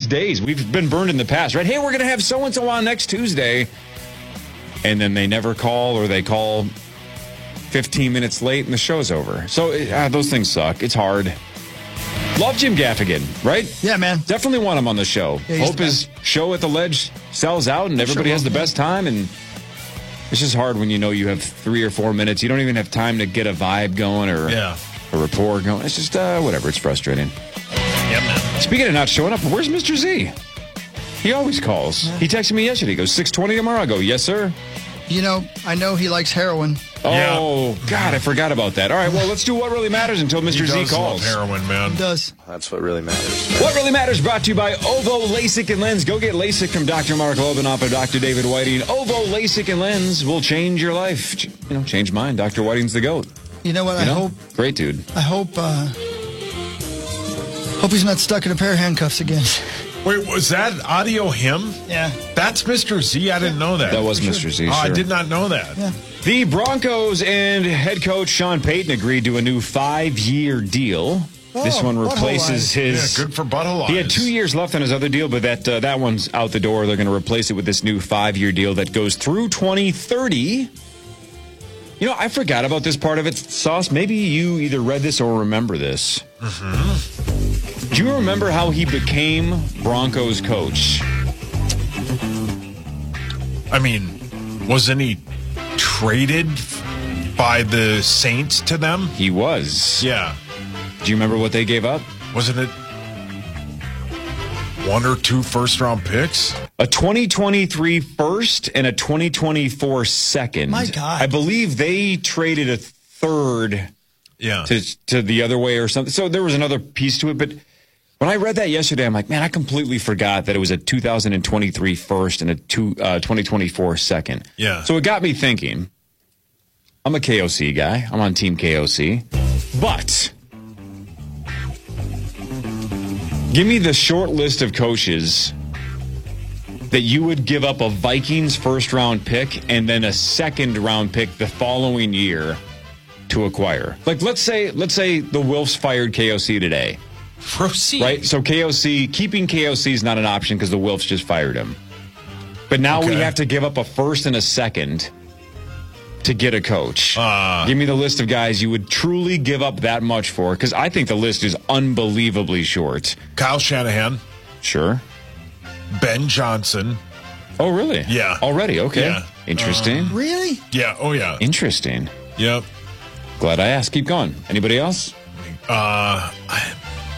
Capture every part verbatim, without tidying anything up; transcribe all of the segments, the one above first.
days. We've been burned in the past, right? Hey, we're going to have so-and-so on next Tuesday. And then they never call, or they call fifteen minutes late and the show's over. So uh, those things suck. It's hard. Love Jim Gaffigan, right? Yeah, man. Definitely want him on the show. Yeah, Hope his show at the Ledge sells out and everybody sure has the will, best time. And it's just hard when you know you have three or four minutes. You don't even have time to get a vibe going or yeah. a rapport going. It's just, uh, whatever. It's frustrating. Yeah, man. Speaking of not showing up, where's Mister Z? He always calls. Yeah. He texted me yesterday. He goes, six twenty tomorrow? I go, yes, sir. You know, I know he likes heroin. Oh, yeah. God, I forgot about that. All right, well, let's do What Really Matters until Mister He Z does calls. Love heroin, man. He does. That's what really matters. What Really Matters brought to you by Ovo LASIK and Lens. Go get LASIK from Doctor Mark Lobanoff and Doctor David Whiting. Ovo LASIK and Lens will change your life. You know, change mine. Doctor Whiting's the GOAT. You know what? You I know? hope. Great dude. I hope. Uh, hope he's not stuck in a pair of handcuffs again. Wait, was that audio him? Yeah. That's Mister Z? I didn't know that. That was Sure. Mister Z. Oh, sure. I did not know that. Yeah. The Broncos and head coach Sean Payton agreed to a new five-year deal. Oh, this one butthole replaces eyes. his. Yeah, good for butthole He had eyes. two years left on his other deal, but that uh, that one's out the door. They're going to replace it with this new five-year deal that goes through twenty thirty. You know, I forgot about this part of it, Sauce. Maybe you either read this or remember this. Mm-hmm. Do you remember how he became Broncos coach? I mean, wasn't he traded by the Saints to them? He was. Yeah. Do you remember what they gave up? Wasn't it one or two first-round picks? A twenty twenty-three first and a twenty twenty-four second. My God. I believe they traded a third Yeah. to to the other way or something. So there was another piece to it. But when I read that yesterday, I'm like, man, I completely forgot that it was a two thousand twenty-three first and a two, uh, twenty twenty-four second. Yeah. So it got me thinking. I'm a K O C guy. I'm on Team K O C. But give me the short list of coaches that you would give up a Vikings first round pick and then a second round pick the following year to acquire. Like let's say let's say the Wilfs fired K O C today. Proceed. Right? So K O C, keeping K O C is not an option because the Wilfs just fired him. But now we Okay. have to give up a first and a second to get a coach. Uh, Give me the list of guys you would truly give up that much for, because I think the list is unbelievably short. Kyle Shanahan, Sure. Ben Johnson. Oh, really? Yeah. Already? Okay. Yeah. Interesting. Really? Yeah. Oh, yeah. Interesting. Yep. Glad I asked. Keep going. Anybody else? Uh, I-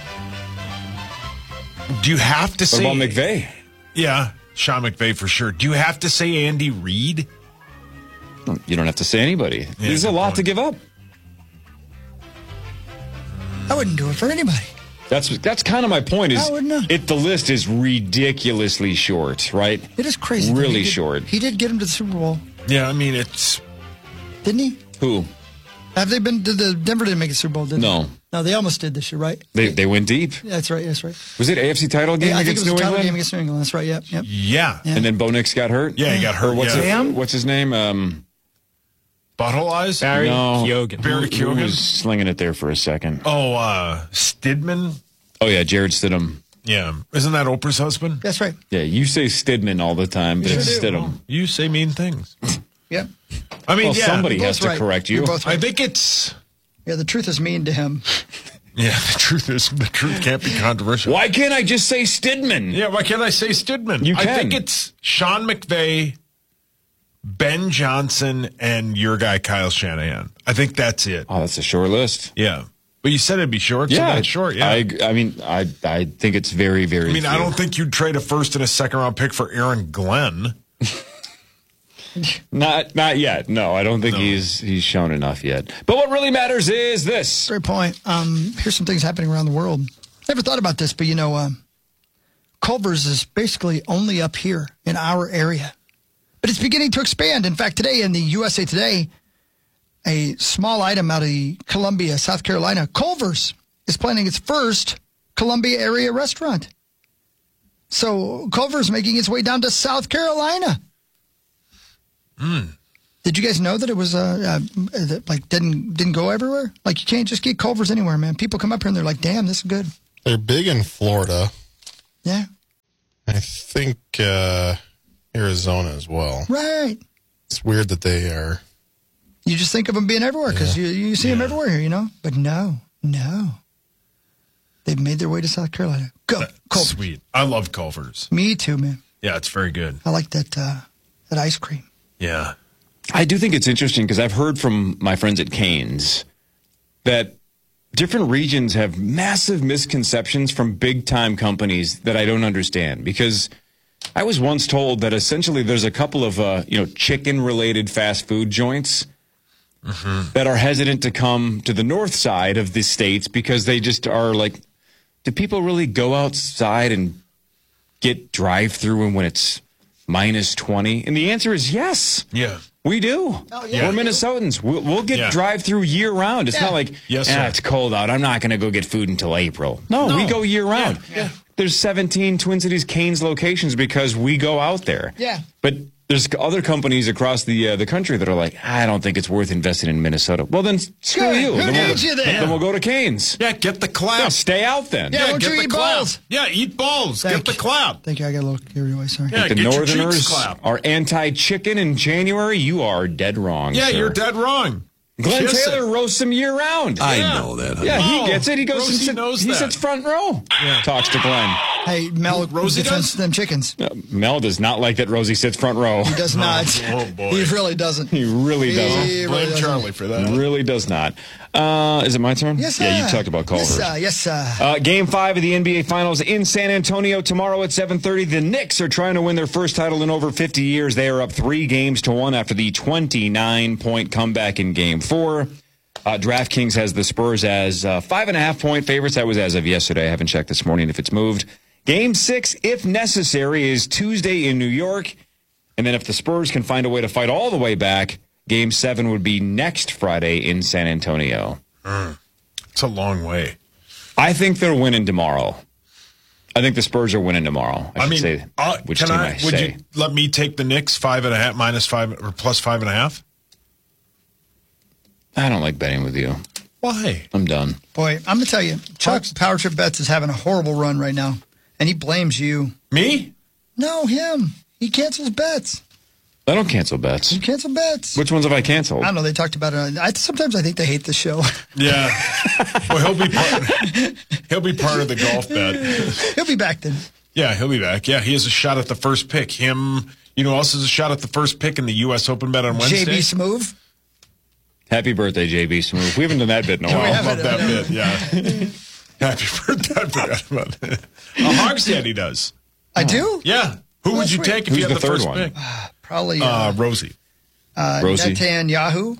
do you have to What say about McVay? Yeah, Sean McVay for sure. Do you have to say Andy Reid? You don't have to say anybody. There's a good lot point. to give up. I wouldn't do it for anybody. That's that's kind of my point. Is I would not. it? The list is ridiculously short, right? It is crazy. Really He did- short. He did get him to the Super Bowl, Yeah, I mean it's didn't he? Who? Have they been? Did the Denver didn't make the Super Bowl? Did No. They? No, they almost did this year, right? They they went deep. Yeah, that's right. That's right. Was it A F C title game Yeah, I think it against was a New title England? game against New England. That's right. Yep. Yep. yeah. Yeah. And then Bo Nix got hurt. Yeah, he got hurt. Or what's yeah. it, what's his name? Um, Butthole eyes? Barry no, Keoghan. Barry Who- who Keoghan? was slinging it there for a second. Oh, uh, Stidman? Oh yeah, Jared Stidham. Yeah. Isn't that Oprah's husband? That's right. Yeah, you say Stidman all the time, but You it's sure do. Stidham. You say mean things. Yep. I mean, Well, yeah. somebody You're has both to right. correct you. You're both I right. think it's Yeah, the truth is mean to him. yeah, the truth is the truth can't be controversial. Why can't I just say Stidman? Yeah, why can't I say Stidman? You I can. think it's Sean McVay, Ben Johnson, and your guy Kyle Shanahan. I think that's it. Oh, that's a short list. Yeah. But you said it'd be short, so Yeah, that's short, yeah. I, I mean, I, I think it's very, very. I mean, I few. don't think you'd trade a first and a second round pick for Aaron Glenn. Not, not yet. No, I don't think No. he's he's shown enough yet. But what really matters is this. Great point. Um, here's some things happening around the world. Never thought about this, but you know, um, Culver's is basically only up here in our area, but it's beginning to expand. In fact, today in the U S A Today, a small item out of Columbia, South Carolina, Culver's is planning its first Columbia area restaurant. So Culver's making its way down to South Carolina. Mm. Did you guys know that it was uh, uh that, like didn't didn't go everywhere? Like you can't just get Culver's anywhere, man. People come up here and they're like, "Damn, this is good." They're big in Florida. Yeah. think uh, Arizona as well. Right. It's weird that they are. You just think of them being everywhere because Yeah. you, you see them everywhere here, you know? But no, no. They've made their way to South Carolina. Go, Culver's. Sweet. I love Culver's. Me too, man. Yeah, it's very good. I like that uh, that ice cream. Yeah. I do think it's interesting because I've heard from my friends at Canes that different regions have massive misconceptions from big time companies that I don't understand. Because I was once told that essentially there's a couple of uh, you know chicken related fast food joints mm-hmm. that are hesitant to come to the north side of the states because they just are like, do people really go outside and get drive through when it's minus twenty? And the answer is yes. Yeah. We do. Oh, yeah. We're Minnesotans. We'll, we'll get Yeah. drive-through year-round. It's Yeah. not like, Yes, ah, sir. it's cold out. I'm not going to go get food until April. No, No. we go year-round. Yeah. Yeah. There's seventeen Twin Cities Canes locations because we go out there. Yeah. But there's other companies across the uh, the country that are like, I don't think it's worth investing in Minnesota. Well, then screw Good. you. Who Then we'll, needs you there? then we'll go to Canes. Yeah, get the clap. Yeah, stay out then. Yeah. Yeah, won't get you the eat clap. balls? Yeah, eat balls. Thank get the you. clap. Thank you. I got a little carried away. Sorry. Yeah, The get your Northerners cheeks clap. are anti-chicken in January. You are dead wrong. Yeah, sir. you're dead wrong. Glenn Kiss Taylor it. roasts them year-round. I Yeah. know that. Yeah, Oh, he gets it. He goes Rosie and sit, knows he that. sits front row. Yeah. Talks to Glenn. Hey, Mel Rosie defends does? them chickens. Uh, Mel does not like that Rosie sits front row. He does not. Oh, boy. He really doesn't. He really doesn't. He really Blame doesn't. Charlie for that. Really does not. Uh, is it my turn? Yes, sir. Yeah, you talked about Culver's. Yes, sir. Yes, sir. Uh, game five of the N B A Finals in San Antonio tomorrow at seven thirty. The Knicks are trying to win their first title in over fifty years. They are up three games to one after the twenty-nine point comeback in game four. Uh, DraftKings has the Spurs as uh, five and a half point favorites. That was as of yesterday. I haven't checked this morning if it's moved. Game six, if necessary, is Tuesday in New York. And then if the Spurs can find a way to fight all the way back, game seven would be next Friday in San Antonio. Mm. It's a long way. I think they're winning tomorrow. I think the Spurs are winning tomorrow. I, I should mean, say uh, which can team I, I, would say. you let me take the Knicks five and a half, minus five, or plus five and a half? I don't like betting with you. Why? I'm done. Boy, I'm going to tell you, Chuck Power Trip Bets is having a horrible run right now, and he blames you. Me? No, him. He cancels bets. I don't cancel bets. You cancel bets. Which ones have I canceled? I don't know. They talked about it. I, sometimes I think they hate the show. Yeah. Well, he'll be part. He'll be part of the golf bet. He'll be back then. Yeah, he'll be back. Yeah, he has a shot at the first pick. Him. You know, who else has a shot at the first pick in the U S Open bet on Wednesday? J B Smoove. Happy birthday, J B Smooth. We haven't done that bit in a Oh, while. I love that bit. Yeah. Happy birthday! I forgot about that. Uh, Hogstead, he does. I do? Yeah. Who Oh, would you sweet. take if Who's you had the the, third first one? pick? Probably Uh, uh, Rosie. uh, Rosie. Netanyahu.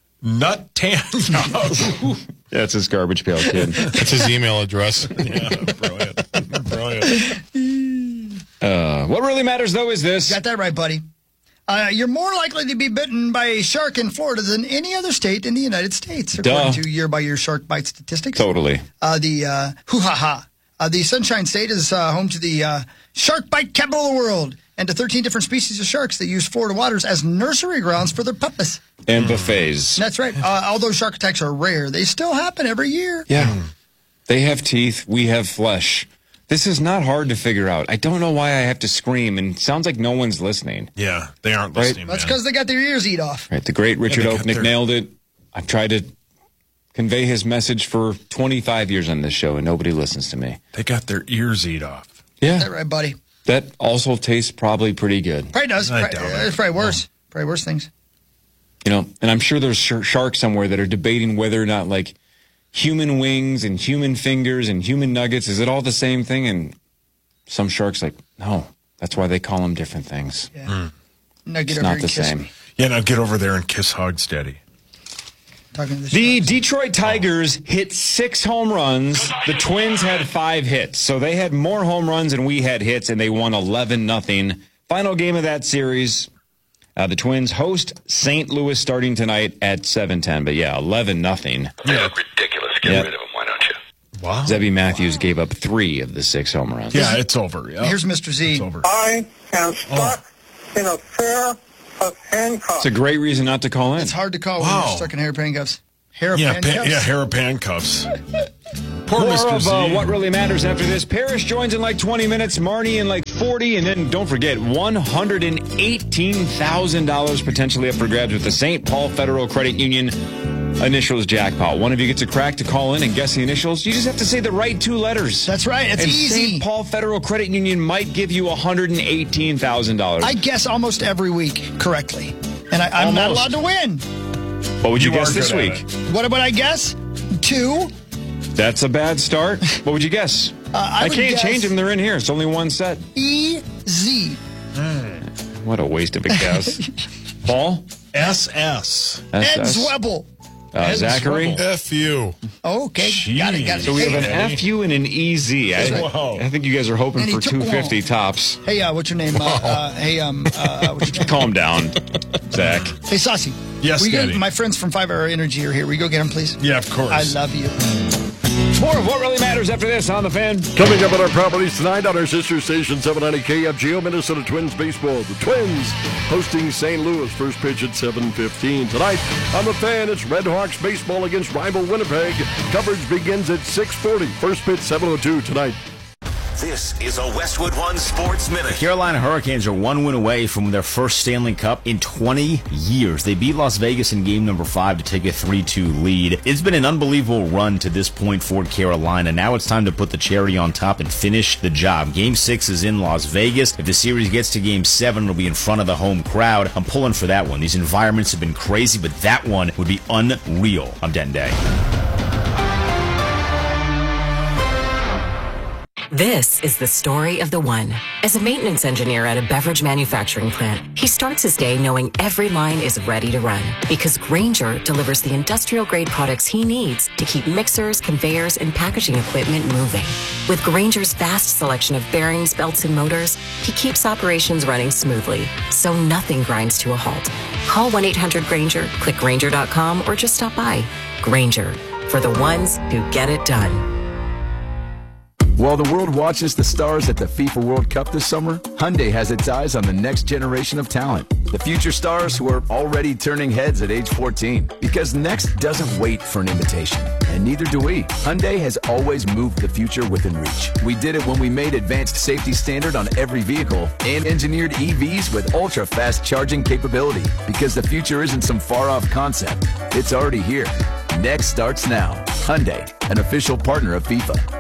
Netanyahu. Yeah, it's his garbage pail kid. That's his email address. Yeah, brilliant. Brilliant. Uh, what really matters, though, is this. Got that right, buddy. Uh, you're more likely to be bitten by a shark in Florida than any other state in the United States, according Duh. to year-by-year shark bite statistics. Totally. Uh, the uh, hoo-ha-ha. Uh, the Sunshine State is uh, home to the uh, shark bite capital of the world and to thirteen different species of sharks that use Florida waters as nursery grounds for their puppies. And buffets. That's right. Uh, although shark attacks are rare, they still happen every year. Yeah. They have teeth. We have flesh. This is not hard to figure out. I don't know why I have to scream, and it sounds like no one's listening. Yeah, they aren't Right. listening. That's man. because they got their ears eat off. Right. The great Richard they got Oaknick their- nailed it. I've tried to convey his message for twenty-five years on this show, and nobody listens to me. They got their ears eat off. Yeah. Is that right, buddy? That also tastes probably pretty good. Probably does. I Probably, doubt it. it's probably worse. Probably worse things. You know, and I'm sure there's sh- sharks somewhere that are debating whether or not, like, human wings and human fingers and human nuggets, is it all the same thing? And some sharks like, no, that's why they call them different things. Yeah. Now get It's over not here the and kiss same. me. Yeah, now get over there and kiss Hogsteady. Talking to the, The sharks. Detroit Tigers hit six home runs. The Twins had five hits. So they had more home runs than we had hits, and they won eleven nothing. Final game of that series. Uh, the Twins host Saint Louis starting tonight at seven ten. But yeah, eleven nothing. Yeah. Ridiculous. Get Yeah. rid of him. Why don't you? Wow. Zebby Matthews gave up three of the six home runs. Yeah, it's over. Yeah. Here's Mister Z. It's over. I am stuck in a pair of handcuffs. It's a great reason not to call in. It's hard to call when Wow. you're stuck in hair handcuffs. Hair of Yeah, handcuffs. pa- yeah, hair of handcuffs. Poor More Mister of Z. uh, what really matters after this. Paris joins in like twenty minutes, Marnie in like forty, and then don't forget one hundred eighteen thousand dollars potentially up for grabs with the Saint Paul Federal Credit Union initials jackpot. One of you gets a crack to call in and guess the initials. You just have to say the right two letters. That's right. It's and easy. Saint Paul Federal Credit Union might give you one hundred eighteen thousand dollars. I guess almost every week correctly, and I, I'm not Almost. allowed to win. What would you, You guess are this good at week? it. What would I guess? Two. That's a bad start. What would you guess? Uh, I I, would can't guess- change them. They're in here. It's only one set. E Z. What a waste of a guess. Paul? S S. S Ed S? Zwebel. Uh, Ed Zachary? Zwebel. F you. Okay, got it, got it. So we have an Hey, F U and an E Z. I, Whoa. I think you guys are hoping And he for took two fifty one. tops. hey, uh, what's your name? Uh, uh, hey, um, uh, what's your name? Calm down, Zach. Hey, Saucy. Yes, we Daddy. Go, my friends from Five Hour Energy are here. We go get them, please. Yeah, of course. I love you. More of what really matters after this on the Fan. Coming up on our properties tonight on our sister station seven ninety K F G O Minnesota Twins baseball. The Twins hosting Saint Louis. First pitch at seven fifteen tonight on the Fan. It's Red Hawks baseball against rival Winnipeg. Coverage begins at six forty. First pitch seven oh two tonight. This is a Westwood One Sports Minute. Carolina Hurricanes are one win away from their first Stanley Cup in twenty years. They beat Las Vegas in game number five to take a three two lead. It's been an unbelievable run to this point for Carolina. Now it's time to put the cherry on top and finish the job. Game six is in Las Vegas. If the series gets to game seven, it'll be in front of the home crowd. I'm pulling for that one. These environments have been crazy, but that one would be unreal on Den Day. This is the story of the one. As a maintenance engineer at a beverage manufacturing plant, he starts his day knowing every line is ready to run because Grainger delivers the industrial-grade products he needs to keep mixers, conveyors, and packaging equipment moving. With Grainger's vast selection of bearings, belts, and motors, he keeps operations running smoothly, so nothing grinds to a halt. Call one eight hundred Grainger, click Grainger dot com, or just stop by. Grainger, for the ones who get it done. While the world watches the stars at the FIFA World Cup this summer, Hyundai has its eyes on the next generation of talent. The future stars who are already turning heads at age fourteen. Because next doesn't wait for an invitation, and neither do we. Hyundai has always moved the future within reach. We did it when we made advanced safety standard on every vehicle and engineered E Vs with ultra-fast charging capability. Because the future isn't some far-off concept. It's already here. Next starts now. Hyundai, an official partner of FIFA.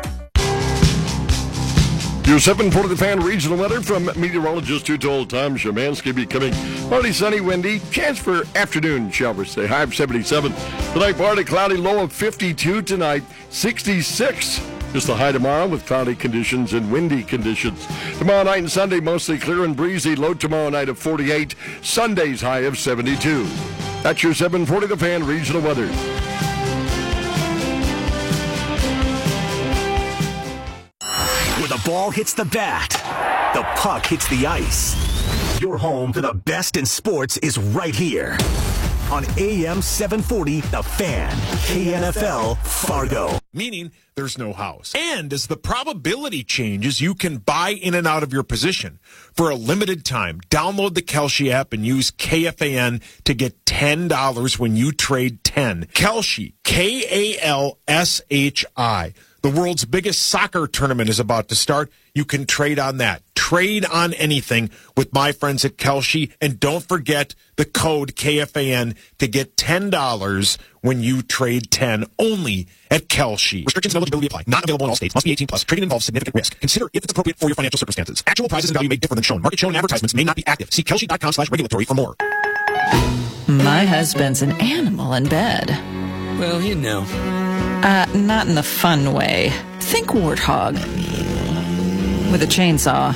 Your seven forty The Fan regional weather from meteorologist who told Tom Szymanski becoming partly sunny, windy. Chance for afternoon showers today. High of seventy-seven. Tonight, partly cloudy, low of fifty-two tonight. sixty-six is the high tomorrow with cloudy conditions and windy conditions. Tomorrow night and Sunday, mostly clear and breezy. Low tomorrow night of forty-eight. Sunday's high of seventy-two. That's your seven forty The Fan regional weather. Where the ball hits the bat, the puck hits the ice. Your home to the best in sports is right here. On A M seven forty, The Fan, K N F L, Fargo. Meaning there's no house. And as the probability changes, you can buy in and out of your position. For a limited time, download the Kelshi app and use K F A N to get ten dollars when you trade ten. Kelshi, K A L S H I. The world's biggest soccer tournament is about to start. You can trade on that. Trade on anything with my friends at Kelshi. And don't forget the code K F A N to get ten dollars when you trade ten only at Kelshi. Restrictions and eligibility apply. Not available in all states. Must be eighteen plus. Trading involves significant risk. Consider if it's appropriate for your financial circumstances. Actual prizes and value may differ than shown. Market shown advertisements may not be active. See Kelshi dot com slash regulatory for more. My husband's an animal in bed. Well, you know. Uh, not in the fun way. Think warthog. With a chainsaw.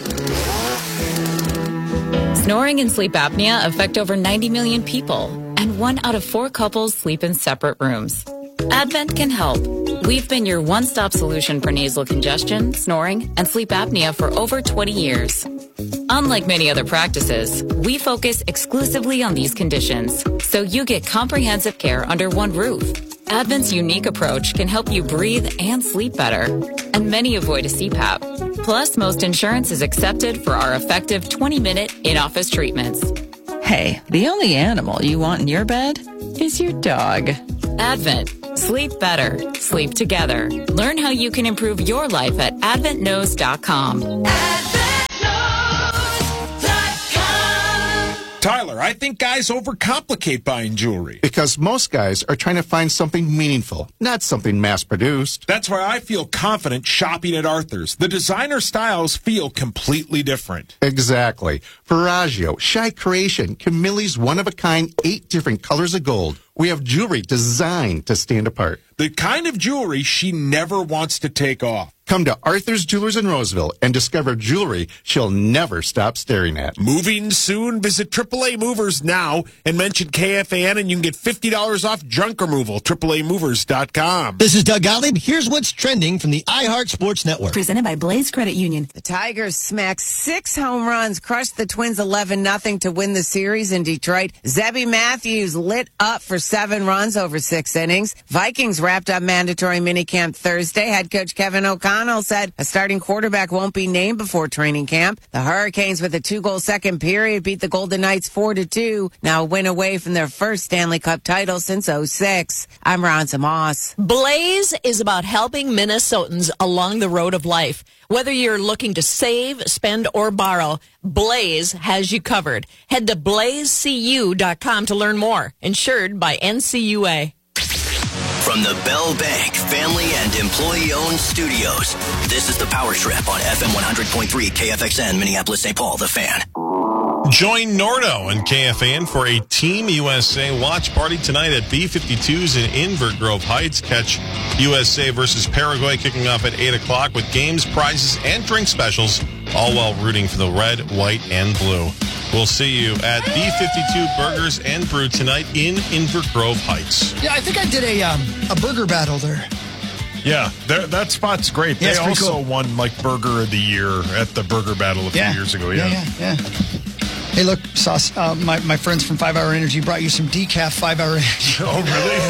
Snoring and sleep apnea affect over ninety million people, and one out of four couples sleep in separate rooms. Advent can help. We've been your one-stop solution for nasal congestion, snoring, and sleep apnea for over twenty years. Unlike many other practices, we focus exclusively on these conditions, so you get comprehensive care under one roof. Advent's unique approach can help you breathe and sleep better, and many avoid a C PAP. Plus, most insurance is accepted for our effective twenty-minute in-office treatments. Hey, the only animal you want in your bed is your dog. Advent. Sleep better. Sleep together. Learn how you can improve your life at advent knows dot com. Tyler, I think guys overcomplicate buying jewelry. Because most guys are trying to find something meaningful, not something mass-produced. That's why I feel confident shopping at Arthur's. The designer styles feel completely different. Exactly. Veragio, Shy Creation, Camille's one-of-a-kind eight different colors of gold. We have jewelry designed to stand apart. The kind of jewelry she never wants to take off. Come to Arthur's Jewelers in Roseville and discover jewelry she'll never stop staring at. Moving soon? Visit triple A Movers now and mention K F A N and you can get fifty dollars off junk removal. triple A movers dot com. This is Doug Gottlieb. Here's what's trending from the iHeart Sports Network. Presented by Blaze Credit Union. The Tigers smacked six home runs, crushed the Twins eleven nothing to win the series in Detroit. Zebby Matthews lit up for seven runs over six innings. Vikings wrapped up mandatory minicamp Thursday. Head coach Kevin O'Connell said a starting quarterback won't be named before training camp. The Hurricanes, with a two-goal second period, beat the Golden Knights four to two. Now a win away from their first Stanley Cup title since oh six. I'm Ronza Moss. Blaze is about helping Minnesotans along the road of life. Whether you're looking to save, spend, or borrow, Blaze has you covered. Head to blaze c u dot com to learn more. Insured by N C U A. From the Bell Bank family and employee-owned studios, this is the Power Trip on F M one hundred point three K F X N, Minneapolis, Saint Paul, The Fan. Join Nordo and K F A N for a Team U S A watch party tonight at B fifty-two's in Invert Grove Heights. Catch U S A versus Paraguay kicking off at eight o'clock with games, prizes, and drink specials, all while rooting for the red, white, and blue. We'll see you at B fifty-two Burgers and Brew tonight in Invert Grove Heights. Yeah, I think I did a um, a burger battle there. Yeah, that spot's great. Yeah, they also cool. won like Burger of the Year at the Burger Battle a few yeah. years ago. Yeah, yeah, yeah. yeah. Hey, look, Sauce, uh, my, my friends from five hour Energy brought you some decaf five hour Energy. Oh,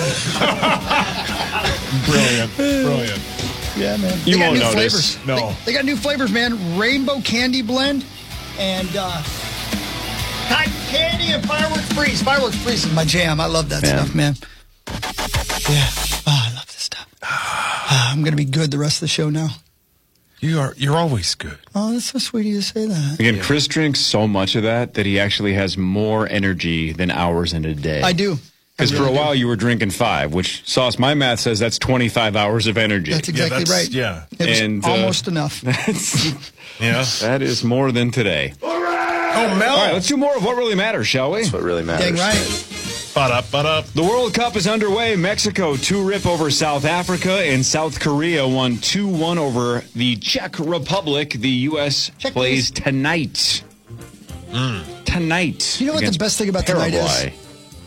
really? Brilliant. Brilliant. Yeah, man. You they won't got new notice. Flavors. No. They, they got new flavors, man. Rainbow candy blend and uh, cotton candy and fireworks freeze. Fireworks freeze is my jam. I love that Man. stuff, man. Yeah. Oh, I love this stuff. Uh, I'm going to be good the rest of the show now. You are, you're always good. Oh, that's so sweet of you to say that. Again, Chris drinks so much of that that he actually has more energy than hours in a day. I do. Because really for a do. while you were drinking five, which, Sauce, my math says that's twenty-five hours of energy. That's exactly yeah, that's, right. Yeah. It was And, uh, almost enough. Yeah. That is more than today. Oh, Mel. All right, let's do more of what really matters, shall we? That's what really matters. Dang right. But up, but up. The World Cup is underway. Mexico two-rip over South Africa, and South Korea won two one over the Czech Republic. The U S Czech plays tonight. Mm. Tonight. You know what the against best thing about tonight is? Paraguay.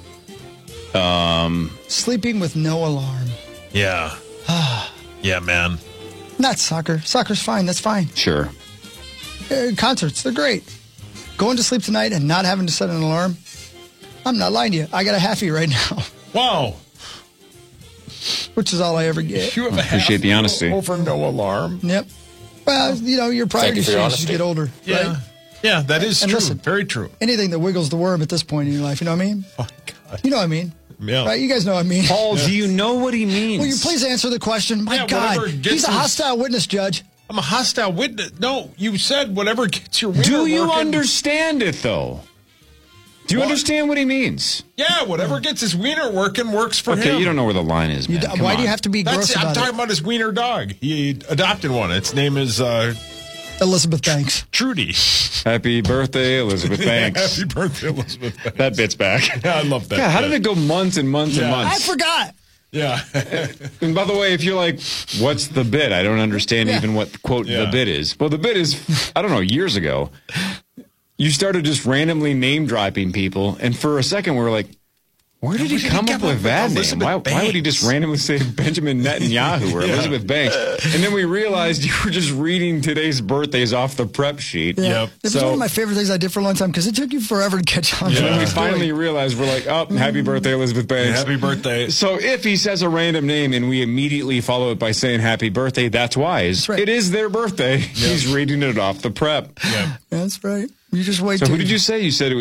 Um, Sleeping with no alarm. Yeah. Yeah, man. Not soccer. Soccer's fine. That's fine. Sure. Uh, concerts, they're great. Going to sleep tonight and not having to set an alarm. I'm not lying to you. I got a halfie right now. Wow. Which is all I ever get. You have a Appreciate the honesty. over no alarm. Yep. Well, you know, your priorities you for your change as you honesty. get older. Yeah. Right? Yeah, that is And true. listen, Very true. Anything that wiggles the worm at this point in your life, you know what I mean? Oh, God. You know what I mean? Yeah. Right? You guys know what I mean. Paul, do you know what he means? Will you please answer the question? My Yeah, God. whatever gets He's a his- hostile witness, Judge. I'm a hostile witness. No, you said whatever gets your winner Do you working. understand it, though? Do you What? understand what he means? Yeah, whatever gets his wiener working works for Okay, him. you don't know where the line is, You man. d- Come why on. do you have to be That's gross it. I'm about talking it? about his wiener dog. He adopted one. Its name is uh, Elizabeth Banks. Trudy. Happy birthday, Elizabeth Banks. Happy birthday, Elizabeth Banks. That bit's back. Yeah, I love that. Yeah, how did it go months and months and Yeah. I months? forgot. Yeah. And by the way, if you're like, what's the bit? I don't understand Yeah. even what, quote, Yeah. the bit is. Well, the bit is, I don't know, years ago, you started just randomly name dropping people. And for a second, we were like, where did Where he did come he up come with up that with name? Elizabeth Why, why would he Banks? just randomly say Benjamin Netanyahu or Yeah. Elizabeth Banks? And then we realized you were just reading today's birthdays off the prep sheet. Yeah. Yep. It was So- one of my favorite things I did for a long time because it took you forever to catch on. Yeah. to And then what we I was finally doing. realized we're like, oh, happy birthday, Elizabeth Banks. Happy birthday. So if he says a random name and we immediately follow it by saying happy birthday, that's wise. That's right. It is their birthday. He's reading it off the prep. Yeah. That's right. You just wait. So till who did you say? You said it was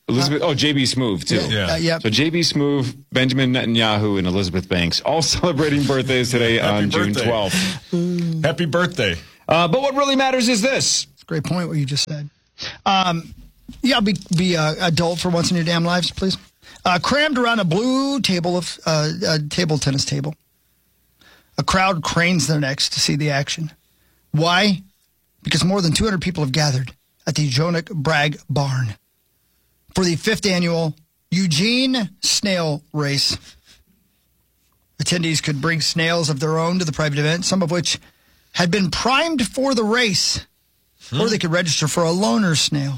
Elizabeth, oh, J B. Smoove, too. Yeah. Uh, yep. So J B. Smoove, Benjamin Netanyahu, and Elizabeth Banks all celebrating birthdays today on June twelfth. Happy birthday. Uh, but what really matters is this. It's a great point what you just said. Um, yeah, be, be uh, adult for once in your damn lives, please. Uh, crammed around a blue table of uh, a table tennis table. A crowd cranes their necks to see the action. Why? Because more than two hundred people have gathered at the Jonik Bragg Barn for the fifth annual Eugene Snail Race. Attendees could bring snails of their own to the private event, some of which had been primed for the race. Hmm. Or they could register for a loner snail.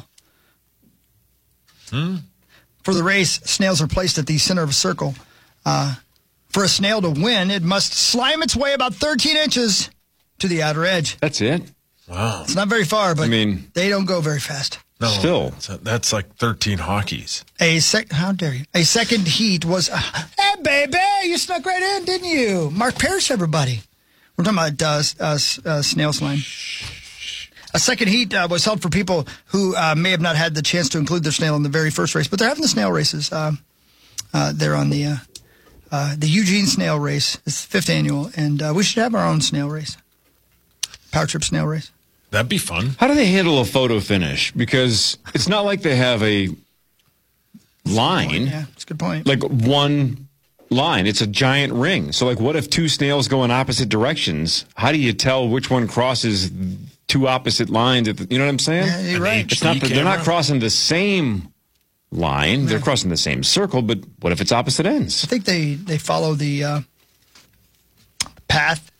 Hmm. For the race, snails are placed at the center of a circle. Uh, for a snail to win, it must slime its way about thirteen inches to the outer edge. That's it? Wow. It's not very far, but I mean, they don't go very fast. No, Still. That's, that's like thirteen hockeys. A sec- How dare you? A second heat was... Uh, hey, baby, you snuck right in, didn't you? Mark Parrish, everybody. We're talking about uh, uh, uh, snail slime. A second heat uh, was held for people who uh, may have not had the chance to include their snail in the very first race, but they're having the snail races. Uh, uh, they're on the uh, uh, the Eugene Snail Race. It's the fifth annual, and uh, we should have our own snail race. Power Trip Snail Race. That'd be fun. How do they handle a photo finish? Because it's not like they have a line. Yeah, that's a good point. Like one line. It's a giant ring. So, like, what if two snails go in opposite directions? How do you tell which one crosses two opposite lines? At the, you know what I'm saying? Yeah, you're right. It's not, they're not crossing the same line. They're crossing the same circle, but what if it's opposite ends? I think they, they follow the uh, path.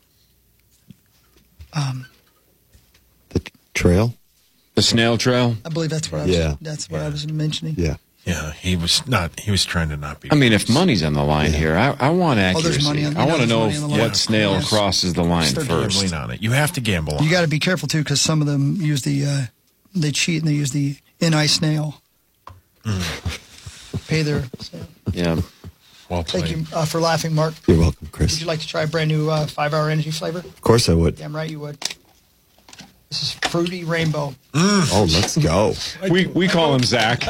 Um, the trail? The snail trail? I believe that's what I was, yeah. that's what I was mentioning. Yeah. Yeah, he was not. He was trying to not be. I mean, if money's on the line here, I, I want accuracy. Oh, there's money on- I you want to know know there's money on the what line. snail Yes. crosses the line Start first. gambling on it. You have to gamble on You it. got to be careful, too, because some of them use the, uh, they cheat and they use the in-ice snail. Pay their snail. Yeah. Well played. Thank you uh, for laughing, Mark. You're welcome, Chris. Would you like to try a brand new uh, five-hour energy flavor? Of course I would. Damn right you would. This is Fruity Rainbow. Oh, let's go. We we call him Zach.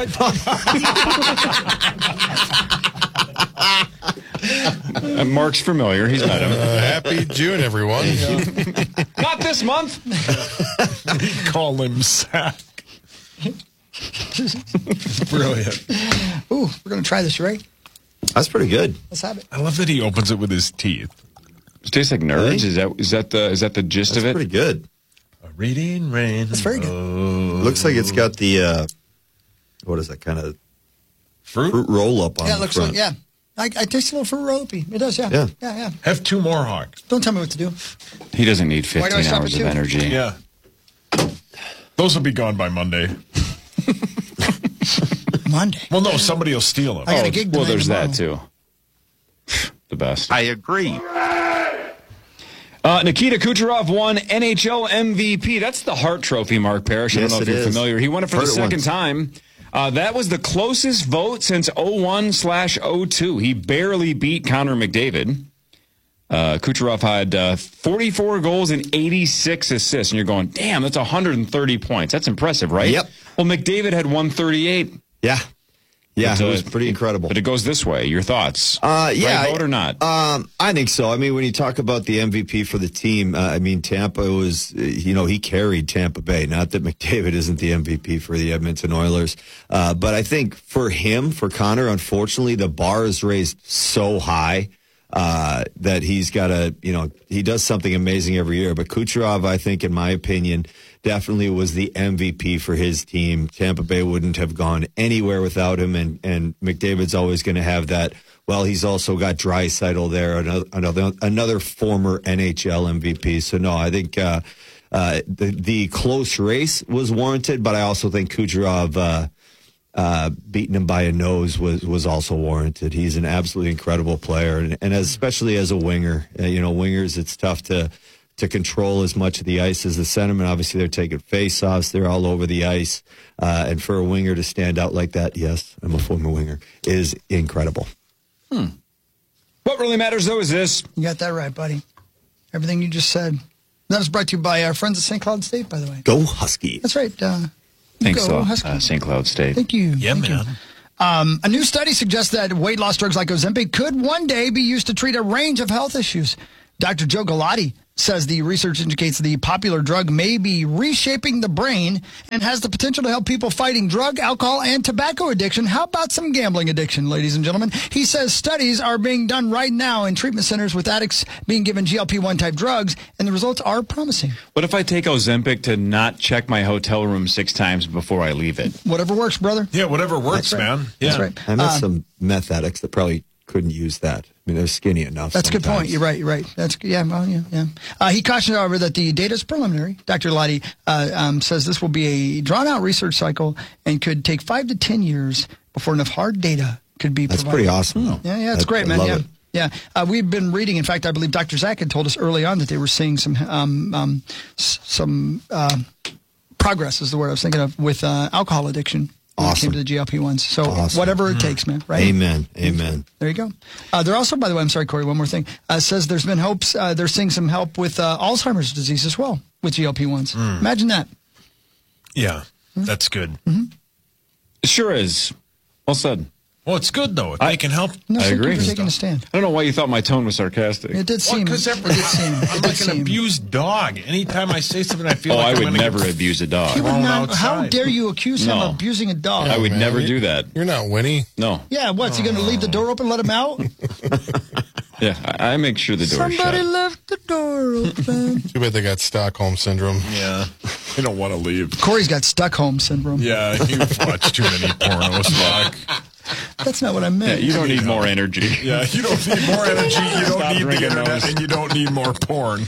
Uh, Mark's familiar. He's met him. Uh, happy June, everyone. Not this month. We call him Zach. Brilliant. Ooh, we're going to try this, right? That's pretty good. Let's have it. I love that he opens it with his teeth. It tastes like nerds. Is that is that the is that the gist That's of it? pretty good. A reading rain. That's very good. Looks like it's got the, uh, what is that, kind of Fruit? fruit roll-up on Yeah, it the looks front. like, yeah. I, I taste a little fruit roll-up-y. It does, yeah. Yeah. Yeah, yeah. Have two more, Hawk. Don't tell me what to do. He doesn't need Why do I fifteen stop hours at of two? energy. Yeah. Those will be gone by Monday. Monday. Well, no, somebody will steal them. I got a gig Well, tonight there's tomorrow. that too. The best. I agree. Uh, Nikita Kucherov won N H L M V P. That's the Hart Trophy, Mark Parrish. I Yes, don't know if it you're is. familiar. He won it for Heard the it second once. time. Uh, that was the closest vote since oh one slash oh two. He barely beat Connor McDavid. Uh, Kucherov had uh, forty-four goals and eighty-six assists. And you're going, damn, that's one hundred thirty points. That's impressive, right? Yep. Well, McDavid had one thirty-eight. Yeah. Yeah, But, it uh, was pretty incredible. But it goes this way. Your thoughts? Uh, yeah, Right vote or not? Um, I think so. I mean, when you talk about the M V P for the team, uh, I mean, Tampa was, uh, you know, he carried Tampa Bay. Not that McDavid isn't the M V P for the Edmonton Oilers, uh, but I think for him, for Connor, unfortunately, the bar is raised so high uh, that he's got to, you know, he does something amazing every year. But Kucherov, I think, in my opinion, definitely was the M V P for his team. Tampa Bay wouldn't have gone anywhere without him, and, and McDavid's always going to have that. Well, he's also got Draisaitl there, another, another another former N H L M V P. So, no, I think uh, uh, the, the close race was warranted, but I also think Kucherov uh, uh, beating him by a nose was, was also warranted. He's an absolutely incredible player, and, and especially as a winger. Uh, you know, wingers, it's tough to to control as much of the ice as the centerman. Obviously, they're taking face-offs. They're all over the ice. Uh, and for a winger to stand out like that, yes, I'm a former winger, is incredible. Hmm. What really matters, though, is this. You got that right, buddy. Everything you just said. That was brought to you by our friends at Saint Cloud State, by the way. Go Husky. That's right. Uh, Thanks, Go, uh, Husky. uh, Saint Cloud State. Thank you. Yeah, Thank man. you. Um, a new study suggests that weight loss drugs like Ozempic could one day be used to treat a range of health issues. Doctor Joe Galati says the research indicates the popular drug may be reshaping the brain and has the potential to help people fighting drug, alcohol, and tobacco addiction. How about some gambling addiction, ladies and gentlemen? He says studies are being done right now in treatment centers with addicts being given G L P one type drugs, and the results are promising. What if I take Ozempic to not check my hotel room six times before I leave it? Whatever works, brother. Yeah, whatever works, That's right. man. That's Yeah. right. I met Um, some meth addicts that probably couldn't use that. I mean, they're skinny enough. That's a good sometimes. point. You're right. You're right. That's yeah. Well, yeah. yeah. Uh, he cautioned, however, that the data is preliminary. Doctor Lottie uh, um, says this will be a drawn-out research cycle and could take five to ten years before enough hard data could be That's provided. pretty awesome, though. Yeah, yeah, it's I- great, I man. love Yeah. it. Yeah, uh, we've been reading. In fact, I believe Doctor Zach had told us early on that they were seeing some um, um, s- some uh, progress, is the word I was thinking of, with uh, alcohol addiction when it came Awesome. to the G L P ones. So Awesome. whatever it takes, man, right? Amen. Amen. There you go. Uh, they're also, by the way, I'm sorry, Corey, one more thing. Uh, says there's been hopes, uh, they're seeing some help with uh, Alzheimer's disease as well with G L P ones. Mm. Imagine that. Yeah, that's good. It sure is. Well said. Well, it's good, though. If they can help. No, I thank agree. you for taking a stand. I don't know why you thought my tone was sarcastic. It did seem. Because it did seem. It I'm did like seem. an abused dog. Anytime I say something, I feel Oh, like I I'm would gonna never get abuse a dog. You would thrown not- how outside. dare you accuse him No. of abusing a dog? I would man, never you- do that. You're not Winnie. No. Yeah, what's he going to leave the door open, let him out? Yeah, I, I make sure the door's Somebody shut. left the door open. Too bad they got Stockholm syndrome. Yeah, I don't want to leave. Corey's got Stockholm syndrome. Yeah, you've watched too many pornos, Fuck. That's not what I Yeah, meant. you don't need more energy. Yeah, you don't need more energy. You don't Stop need the drinking internet, those. and you don't need more porn.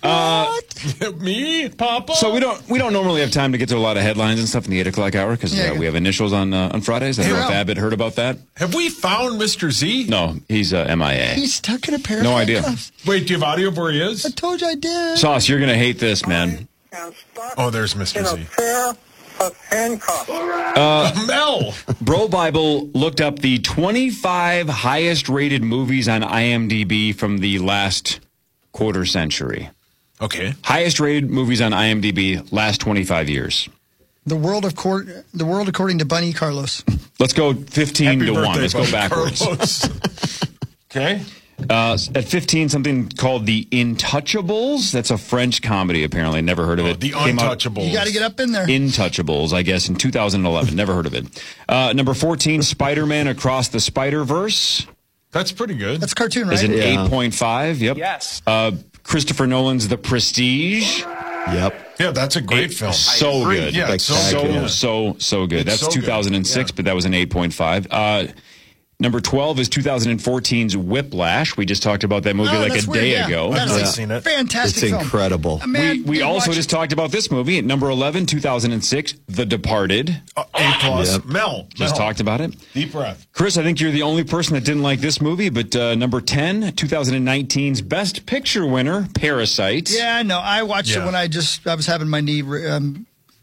Uh, Me, Papa. so we don't we don't normally have time to get to a lot of headlines and stuff in the eight o'clock hour because Yeah, uh, good. we have initials on uh, on Fridays. I don't know if Hey, Abbott heard about that. Have we found Mister Z? No, he's uh, M I A. He's stuck in a pair No of idea. handcuffs. Wait, do you have audio of where he I is? told you I did. Sauce, you're gonna hate this, man. And stuck Oh, there's Mister in a Z. pair of handcuffs. Uh, Mel. Bro Bible looked up the twenty-five highest rated movies on I M D B from the last quarter century. Okay. Highest rated movies on I M D B last twenty-five years. The world of court, the world according to Bunny Carlos. Let's go fifteen Happy to one. birthday, Let's go buddy backwards. Carlos. Okay. Uh, at fifteen, something called The Intouchables. That's a French comedy, apparently. Never heard of Oh, it. The Came out- Untouchables. You got to get up in there. Intouchables, I guess, in two thousand eleven. Never heard of it. Uh, number fourteen, Spider-Man Across the Spider-Verse. That's pretty good. That's a cartoon, Is right? an Yeah. eight point five. Yep. Yes. Uh, Christopher Nolan's The Prestige. Yep. Yeah, that's a great Eight- film. So good. Yeah, it's so so, good. so, so good. It's That's so good. two thousand six, Yeah. but that was an eight point five. Uh, number twelve is two thousand fourteen's Whiplash. We just talked about that movie Oh, like that's a weird, day yeah. ago. That's I've a seen it. fantastic It's film. incredible. A man we we did also watch just it. talked about this movie at number eleven, two thousand six, The Departed. Uh, A plus. Yep. Mel. Just Mel. talked about it. Deep breath. Chris, I think you're the only person that didn't like this movie, but uh, number ten, twenty nineteen's Best Picture winner, Parasite. Yeah, no, I watched Yeah. it when I just I was having my knee re- um,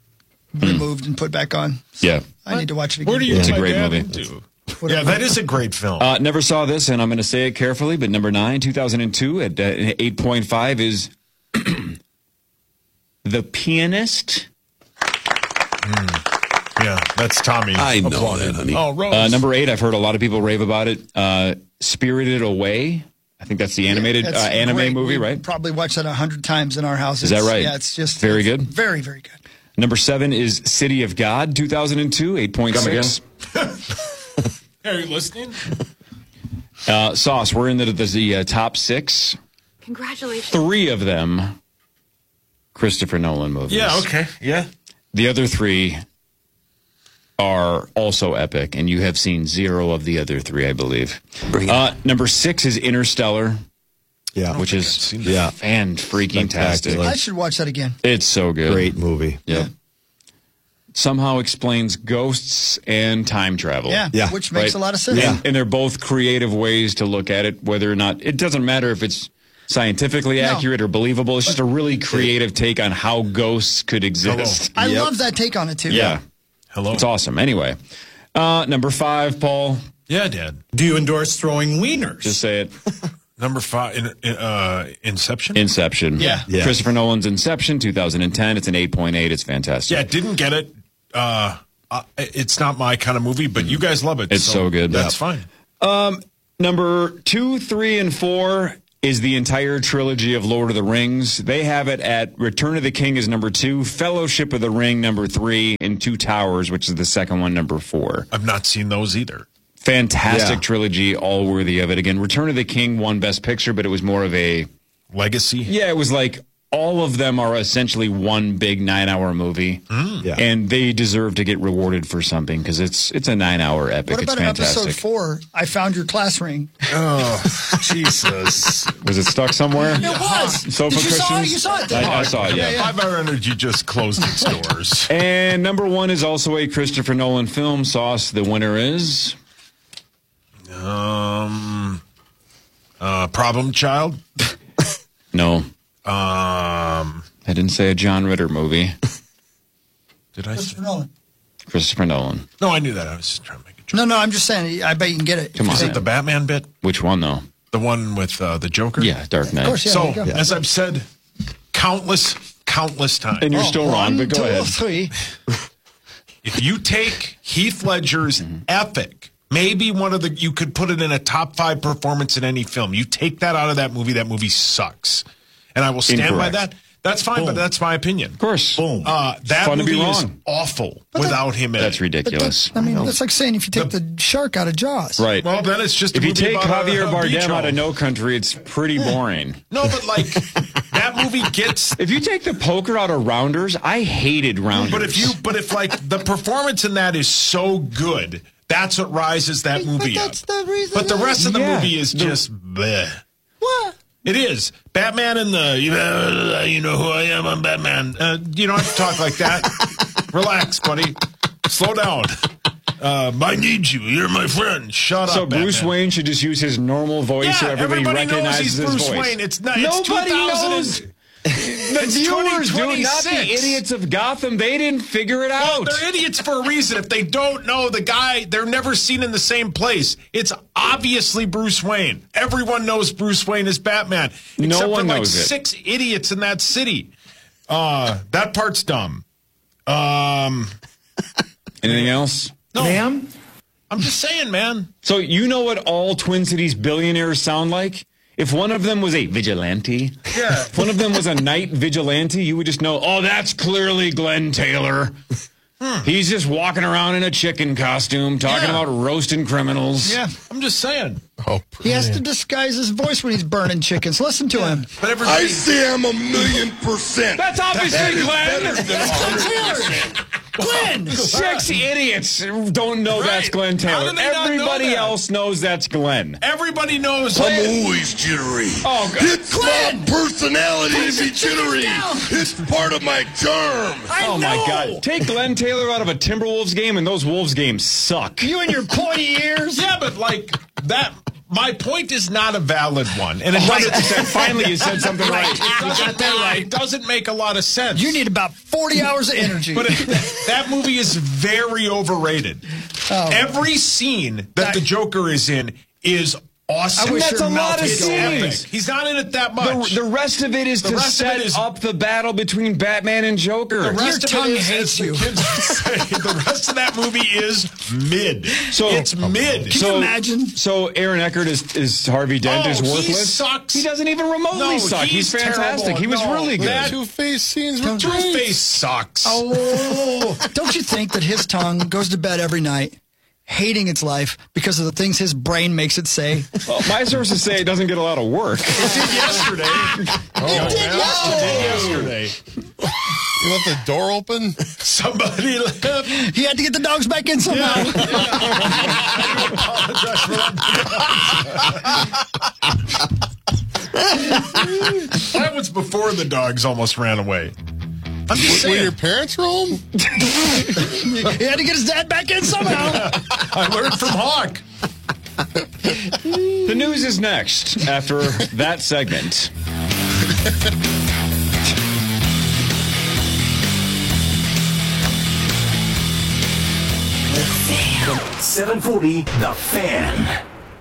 removed and put back on. Yeah. I need to watch it again. Where do you It's a my great dad movie. into? Yeah, that is a great film. Uh, never saw this, and I'm going to say it carefully, but number nine, two thousand two, at uh, eight point five is The Pianist. Yeah, that's Tommy. I know applauding. that, honey. Oh, Rose. Uh, number eight, I've heard a lot of people rave about it. Uh, Spirited Away. I think that's the animated That's uh, anime great. movie, We right? Probably watched that a hundred times in our house. Is that It's- right? Yeah, it's just Very it's good? Very, very good. Number seven is City of God, two thousand two, eight point six. Are you listening? Uh, Sauce, we're in the, the, the uh, top six. Congratulations. Three of them, Christopher Nolan movies. Yeah, okay. Yeah. The other three are also epic, and you have seen zero of the other three, I believe. Uh, number six is Interstellar, Yeah. which is Yeah. fan freaking tastic. Spectacular. I should watch that again. It's so good. Great movie. Yep. Somehow explains ghosts and time travel. Yeah, Yeah. which makes Right. a lot of sense. And, and they're both creative ways to look at it, whether or not it doesn't matter if it's scientifically No. accurate or believable. It's just a really creative take on how ghosts could exist. I Yep. love that take on it too. Yeah. Hello. It's awesome. Anyway, uh, number five, Paul. Yeah, Dad. Do you endorse throwing wieners? Just say it. Number five, in, in, uh, Inception? Inception. Yeah. Yeah. Christopher Nolan's Inception, two thousand ten. It's an eight point eight. It's fantastic. Yeah, didn't get it. Uh, uh, it's not my kind of movie, but you guys love it. It's so, good. That's fine. Um, number two, three, and four is the entire trilogy of Lord of the Rings. They have it at Return of the King is number two, Fellowship of the Ring number three, and Two Towers, which is the second one, number four. I've not seen those either. Fantastic Yeah. trilogy, all worthy of it. Again, Return of the King won Best Picture, but it was more of a legacy. Yeah, it was like all of them are essentially one big nine-hour movie, Mm. Yeah. and they deserve to get rewarded for something because it's it's a nine-hour epic. What It's about fantastic. episode four? I found your class ring. Oh, Jesus. Was it stuck somewhere? It was. Sofa Did you saw it? cushions? You saw it, then? I, I saw it, yeah. Five Hour Energy just closed its doors. And number one is also a Christopher Nolan film, Sauce. The winner is... Um, uh, Problem Child? No. Um, I didn't say a John Ritter movie. Did I? Christopher Nolan. Christopher Nolan. No, I knew that. I was just trying to make No, no, I'm just saying. I bet you can get it. Come on. Is it the Batman bit? Which one, though? The one with uh, the Joker? Yeah, Dark Knight. Of course, yeah, so, there you go. as I've said countless, countless times. And you're Oh, still wrong, but go one, two, ahead. three. If you take Heath Ledger's epic, maybe one of the, you could put it in a top five performance in any film. You take that out of that movie, that movie sucks. And I will stand Incorrect. by that. That's fine, Boom. but that's my opinion. Of course. Boom. Uh, that Fun to be movie is wrong. awful without him in That's it. But ridiculous. that, I mean, that's like saying if you take the, shark out of Jaws. Right. Well, then it's just a If you movie take about a- Javier a beach Bardem out home. of No Country, it's pretty boring. No, but like, that movie gets... If you take the poker out of Rounders, I hated Rounders. But if you, but if like the performance in that is so good, that's what rises that movie But that's up. the reason. But the rest of the Yeah. movie is just bleh. What? It is. Batman and the, you know, you know who I am, I'm Batman. Uh, you don't have to talk like that. Relax, buddy. Slow down. Uh, I need you. You're my friend. Shut So up, Bruce Batman. Wayne should just use his normal voice Yeah, so everybody, everybody knows recognizes he's his Bruce voice. Wayne. It's not- it's Nobody two thousand knows. and- The It's viewers do, not the twenty twenty-six. idiots of Gotham. They didn't figure it Well, out. they're idiots for a reason. If they don't know the guy, they're never seen in the same place. It's obviously Bruce Wayne. Everyone knows Bruce Wayne is Batman. No except one for like knows it. six idiots in that city. Uh, that part's dumb. Um, Anything else? no, ma'am. I'm just saying, man. So you know what all Twin Cities billionaires sound like? If one of them was a vigilante, Yeah. if one of them was a night vigilante, you would just know, oh, that's clearly Glenn Taylor. He's just walking around in a chicken costume talking Yeah. about roasting criminals. Yeah, I'm just saying. Oh, He has to disguise his voice when he's burning chickens. Listen to him. But everybody, say I'm a million percent. That's obviously Glenn. Glenn! Six idiots don't know Right. that's Glenn How Taylor. do they not know Everybody that? else knows that's Glenn. everybody knows. always jittery. Oh, God. It's my personality to be jittery. down. It's part of my charm. I Oh, my know. God. Take Glenn Taylor out of a Timberwolves game, and those Wolves games suck. You and your pointy ears. Yeah, but like that. My point is not a valid one, and it one hundred doesn't. percent. Finally, you said something right. It doesn't, it doesn't make a lot of sense. You need about forty hours of energy. But it, that movie is very overrated. Oh. Every scene that the Joker is in is awesome. I wish That's your a mouth lot of would It's go scenes. epic. He's not in it that The, much. the rest of it is The to rest of set it is- up the battle between Batman and Joker. The rest Your of it tongue is, hates as the you. kids say, the rest of that movie is mid. So- it's mid. Can you imagine? So Aaron Eckert is, is Harvey Dent Oh, is he worthless. sucks. He doesn't even remotely No, suck. He's, he's fantastic. terrible. He was No, really good. that- Two-Face scenes were great. Two-Face sucks. Oh, don't you think that his tongue goes to bed every night hating its life because of the things his brain makes it say? Well, my sources say it doesn't get a lot of work. It did yesterday. Oh, It did yeah, yesterday. It did yesterday. You left the door open? Somebody left. He had to get the dogs back in somehow. I apologize for that. That was before the dogs almost ran away. I'm just Were saying. your parents home? He had to get his dad back in somehow. I learned from Hawk. The news is next after that segment. seven forty, The Fan.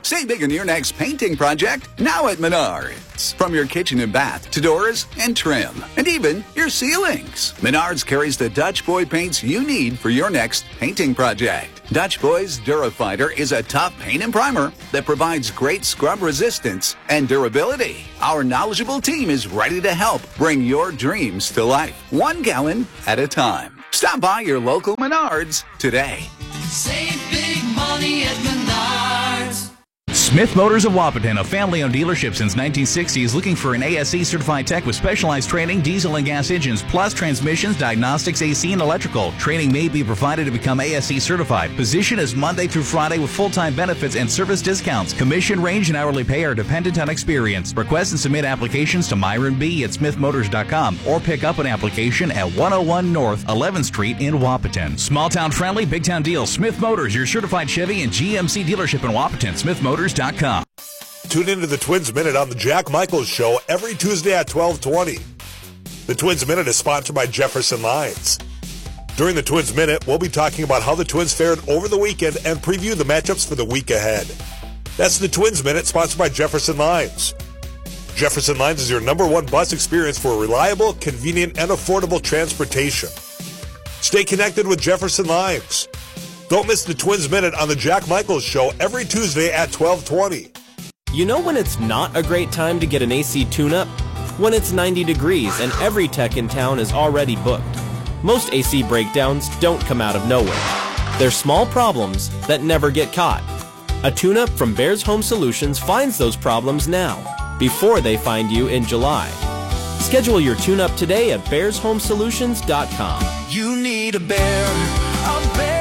Save big on your next painting project now at Menards. From your kitchen and bath to doors and trim, and even your ceilings. Menards carries the Dutch Boy paints you need for your next painting project. Dutch Boy's Durafighter is a tough paint and primer that provides great scrub resistance and durability. Our knowledgeable team is ready to help bring your dreams to life, one gallon at a time. Stop by your local Menards today. Save big money at Menards. Smith Motors of Wapaton, a family-owned dealership since nineteen sixty, is looking for an A S E-certified tech with specialized training, diesel and gas engines, plus transmissions, diagnostics, A C, and electrical. Training may be provided to become A S E-certified. Position is Monday through Friday with full-time benefits and service discounts. Commission range and hourly pay are dependent on experience. Request and submit applications to Myron B. at smith motors dot com or pick up an application at one oh one North eleventh Street in Wapaton. Small-town friendly, big-town deals. Smith Motors, your certified Chevy and G M C dealership in Wapaton. smith motors dot com. Tune into the Twins Minute on the Jack Michaels Show every Tuesday at twelve twenty. The Twins Minute is sponsored by Jefferson Lines. During the Twins Minute, we'll be talking about how the Twins fared over the weekend and preview the matchups for the week ahead. That's the Twins Minute, sponsored by Jefferson Lines. Jefferson Lines is your number one bus experience for reliable, convenient, and affordable transportation. Stay connected with Jefferson Lines. Don't miss the Twins Minute on the Jack Michaels Show every Tuesday at twelve twenty. You know when it's not a great time to get an A C tune-up? When it's ninety degrees and every tech in town is already booked. Most A C breakdowns don't come out of nowhere. They're small problems that never get caught. A tune-up from Bears Home Solutions finds those problems now, before they find you in July. Schedule your tune-up today at bears home solutions dot com. You need a bear, a bear.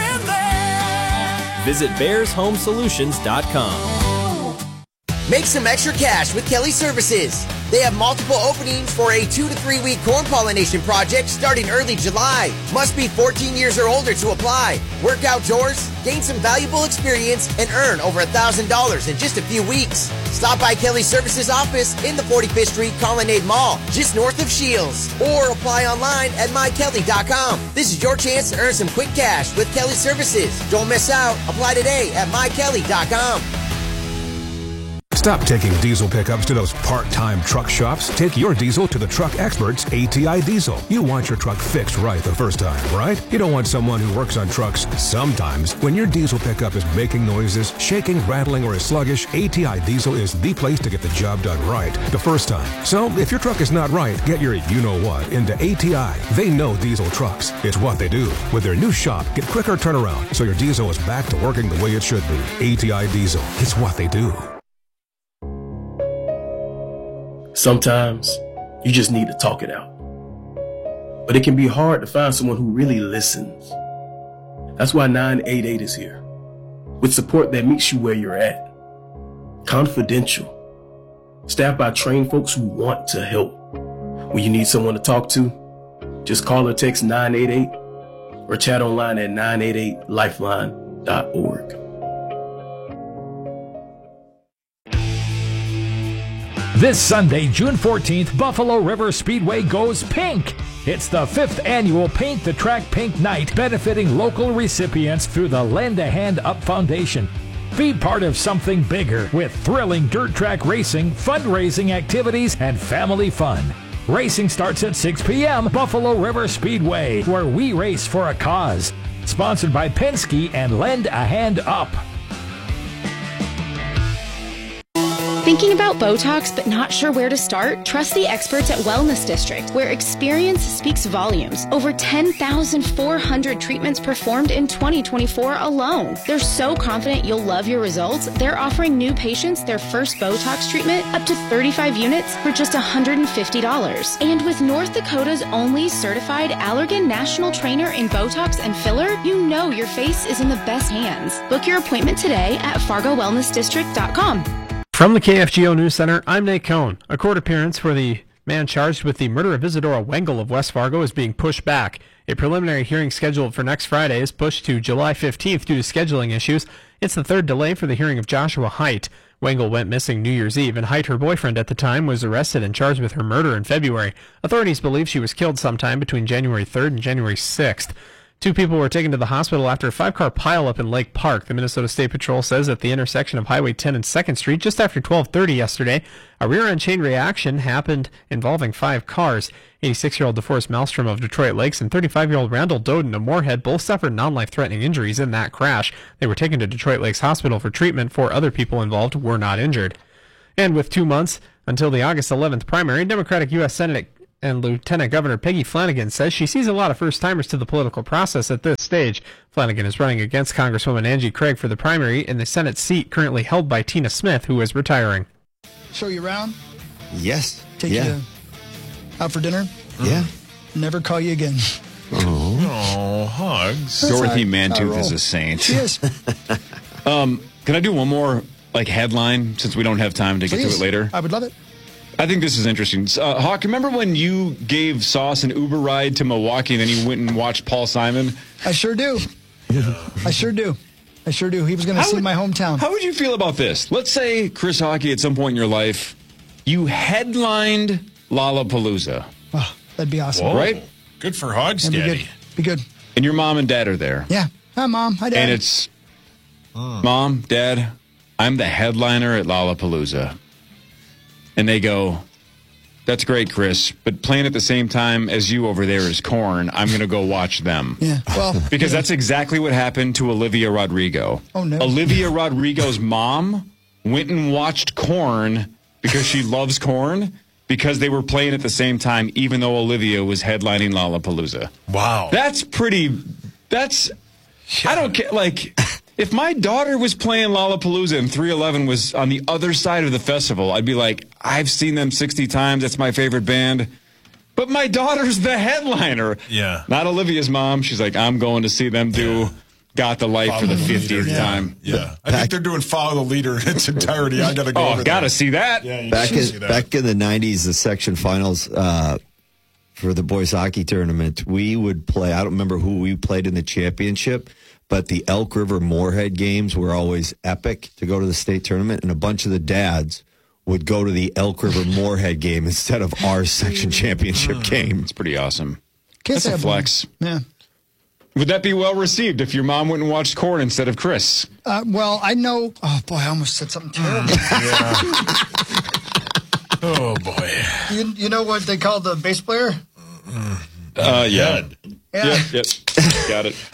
Visit bears home solutions dot com. Make some extra cash with Kelly Services. They have multiple openings for a two to three week corn pollination project starting early July. Must be fourteen years or older to apply. Work outdoors, gain some valuable experience, and earn over one thousand dollars in just a few weeks. Stop by Kelly Services office in the forty-fifth Street Colonnade Mall, just north of Shields, or apply online at my kelly dot com. This is your chance to earn some quick cash with Kelly Services. Don't miss out. Apply today at my kelly dot com. Stop taking diesel pickups to those part-time truck shops. Take your diesel to the truck experts, A T I Diesel. You want your truck fixed right the first time, right? You don't want someone who works on trucks sometimes. When your diesel pickup is making noises, shaking, rattling, or is sluggish, A T I Diesel is the place to get the job done right the first time. So if your truck is not right, get your you-know-what into A T I. They know diesel trucks. It's what they do. With their new shop, get quicker turnaround so your diesel is back to working the way it should be. A T I Diesel. It's what they do. Sometimes you just need to talk it out. But it can be hard to find someone who really listens. That's why nine eight eight is here, with support that meets you where you're at. Confidential. Staffed by trained folks who want to help. When you need someone to talk to, just call or text nine eight eight or chat online at nine eight eight lifeline dot org. This Sunday, June fourteenth, Buffalo River Speedway goes pink. It's the fifth annual Paint the Track Pink Night, benefiting local recipients through the Lend a Hand Up Foundation. Be part of something bigger with thrilling dirt track racing, fundraising activities, and family fun. Racing starts at six p.m. Buffalo River Speedway, where we race for a cause. Sponsored by Penske and Lend a Hand Up. Thinking about Botox but not sure where to start? Trust the experts at Wellness District, where experience speaks volumes. Over ten thousand four hundred treatments performed in twenty twenty-four alone. They're so confident you'll love your results, they're offering new patients their first Botox treatment up to thirty-five units for just one hundred fifty dollars. And with North Dakota's only certified Allergan National Trainer in Botox and filler, you know your face is in the best hands. Book your appointment today at fargo wellness district dot com. From the K F G O News Center, I'm Nate Cohn. A court appearance for the man charged with the murder of Isadora Wengel of West Fargo is being pushed back. A preliminary hearing scheduled for next Friday is pushed to July fifteenth due to scheduling issues. It's the third delay for the hearing of Joshua Haidt. Wengel went missing New Year's Eve, and Haidt, her boyfriend at the time, was arrested and charged with her murder in February. Authorities believe she was killed sometime between January third and January sixth. Two people were taken to the hospital after a five-car pileup in Lake Park. The Minnesota State Patrol says at the intersection of Highway ten and second Street, just after twelve thirty yesterday, a rear-end chain reaction happened involving five cars. eighty-six-year-old DeForest Maelstrom of Detroit Lakes and thirty-five-year-old Randall Doden of Moorhead both suffered non-life-threatening injuries in that crash. They were taken to Detroit Lakes Hospital for treatment. Four other people involved were not injured. And with two months until the August eleventh primary, Democratic U S Senate and Lieutenant Governor Peggy Flanagan says she sees a lot of first-timers to the political process at this stage. Flanagan is running against Congresswoman Angie Craig for the primary in the Senate seat currently held by Tina Smith, who is retiring. Show you around? Yes. Take yeah. you out for dinner? Yeah. Never call you again. Oh, oh hugs. Dorothy Mantooth is a saint. She is. um, can I do one more like headline since we don't have time to Please. get to it later? I would love it. I think this is interesting. Uh, Hawk, remember when you gave Sauce an Uber ride to Milwaukee and then you went and watched Paul Simon? I sure do. I sure do. I sure do. He was going to see would, my hometown. How would you feel about this? Let's say, Chris Hockey, at some point in your life, you headlined Lollapalooza. Oh, that'd be awesome. Whoa. Right? Good for Hogs, That'd be Daddy. good. Be good. And your mom and dad are there. Yeah. Hi, Mom. Hi, Dad. And it's, mm. Mom, Dad, I'm the headliner at Lollapalooza. And they go, that's great, Chris, but playing at the same time as you over there is Korn. I'm going to go watch them. Yeah, well. Because yeah. that's exactly what happened to Olivia Rodrigo. Oh, no. Olivia Rodrigo's mom went and watched Korn because she loves Korn because they were playing at the same time, even though Olivia was headlining Lollapalooza. Wow. That's pretty, that's, yeah. I don't care, like... If my daughter was playing Lollapalooza and three eleven was on the other side of the festival, I'd be like, I've seen them sixty times. That's my favorite band. But my daughter's the headliner. Yeah. Not Olivia's mom. She's like, I'm going to see them do yeah. Got the Light follow for the, the fiftieth yeah. time. Yeah. I think they're doing Follow the Leader in its entirety. I got to go oh, over got to there. see that. Yeah, you back, in, see that. back in the nineties, the section finals uh, for the boys hockey tournament, we would play, I don't remember who we played in the championship, but the Elk River Moorhead games were always epic to go to the state tournament, and a bunch of the dads would go to the Elk River Moorhead game instead of our section championship game. It's pretty awesome. Can't That's a flex. Yeah. Would that be well received if your mom went and watched Korn instead of Chris? Uh, well, I know. Oh, boy, I almost said something terrible. Yeah. Oh, boy. You, you know what they call the bass player? Uh, yeah. Yeah. Yep, yep. Got it.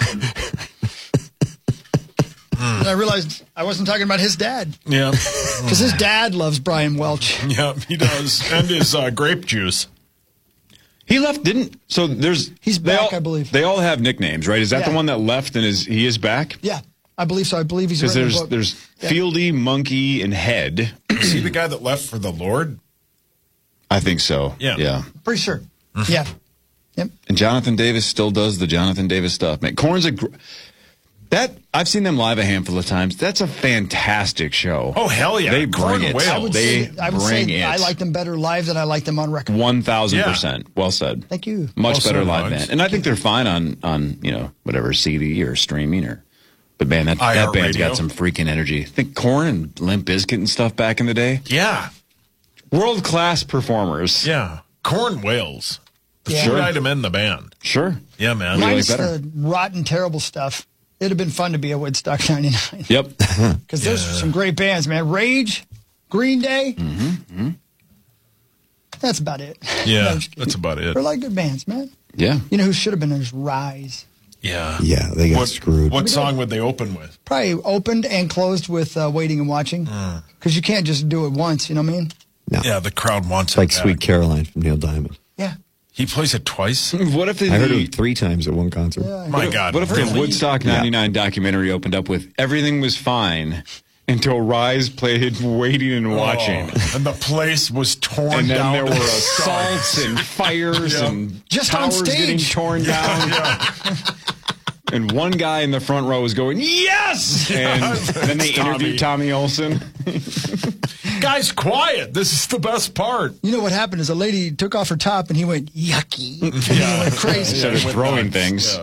And I realized I wasn't talking about his dad. Yeah. Because his dad loves Brian Welch. Yeah, he does. And his uh, grape juice. He left, didn't? So there's. He's back, all, I believe. They all have nicknames, right? Is that Yeah. the one that left and is he is back? Yeah, I believe so. I believe he's Because written a there's book. there's Yeah. Fieldy, Monkey, and Head. Is he the guy that left for the Lord? I think so. Yeah. Yeah. Pretty sure. Yeah. Yep. And Jonathan Davis still does the Jonathan Davis stuff. Man, Korn's a. Gr- that I've seen them live a handful of times. That's a fantastic show. Oh hell yeah! They Korn bring it. Wales. I would They say, I would bring say it. I like them better live than I like them on record. One thousand percent. Well said. Thank you. Much Well better said, live Hugs. band, and I think they're fine on on you know whatever C D or streaming or. But man, that that iHeart band's Radio. got some freaking energy. I think Korn and Limp Bizkit and stuff back in the day. Yeah. World class performers. Yeah. Korn Wales. The Yeah. food item in the band. Sure. Yeah, man. Really Minus better. the rotten, terrible stuff. It'd have been fun to be at Woodstock ninety-nine. Yep. Because those are some great bands, man. Rage, Green Day. mm-hmm, mm-hmm. That's about it. Yeah, No, I'm just kidding. that's about it. They're like good bands, man. Yeah. You know who should have been there is Rise. Yeah. Yeah, they got What, screwed. what song would they open with? Probably opened and closed with uh, Waiting and Watching. Because you can't just do it once, you know what I mean? No. Yeah, the crowd wants It's like it back. Sweet Caroline from Neil Diamond. Yeah. He plays it twice? What if the, I heard it three times at one concert. Yeah. My God. What if really? the Woodstock ninety-nine documentary opened up with everything was fine until Rise played Waiting and Watching? Oh, and the place was torn And then down. there to were the assaults studs. and fires Yeah. and Just on towers stage. getting torn down. Yeah. And one guy in the front row was going, yes! And then they Tommy. interviewed Tommy Olsen. Guys, quiet. This is the best part. You know what happened is a lady took off her top and he went, yucky. And he went crazy. Started he went throwing nuts. things.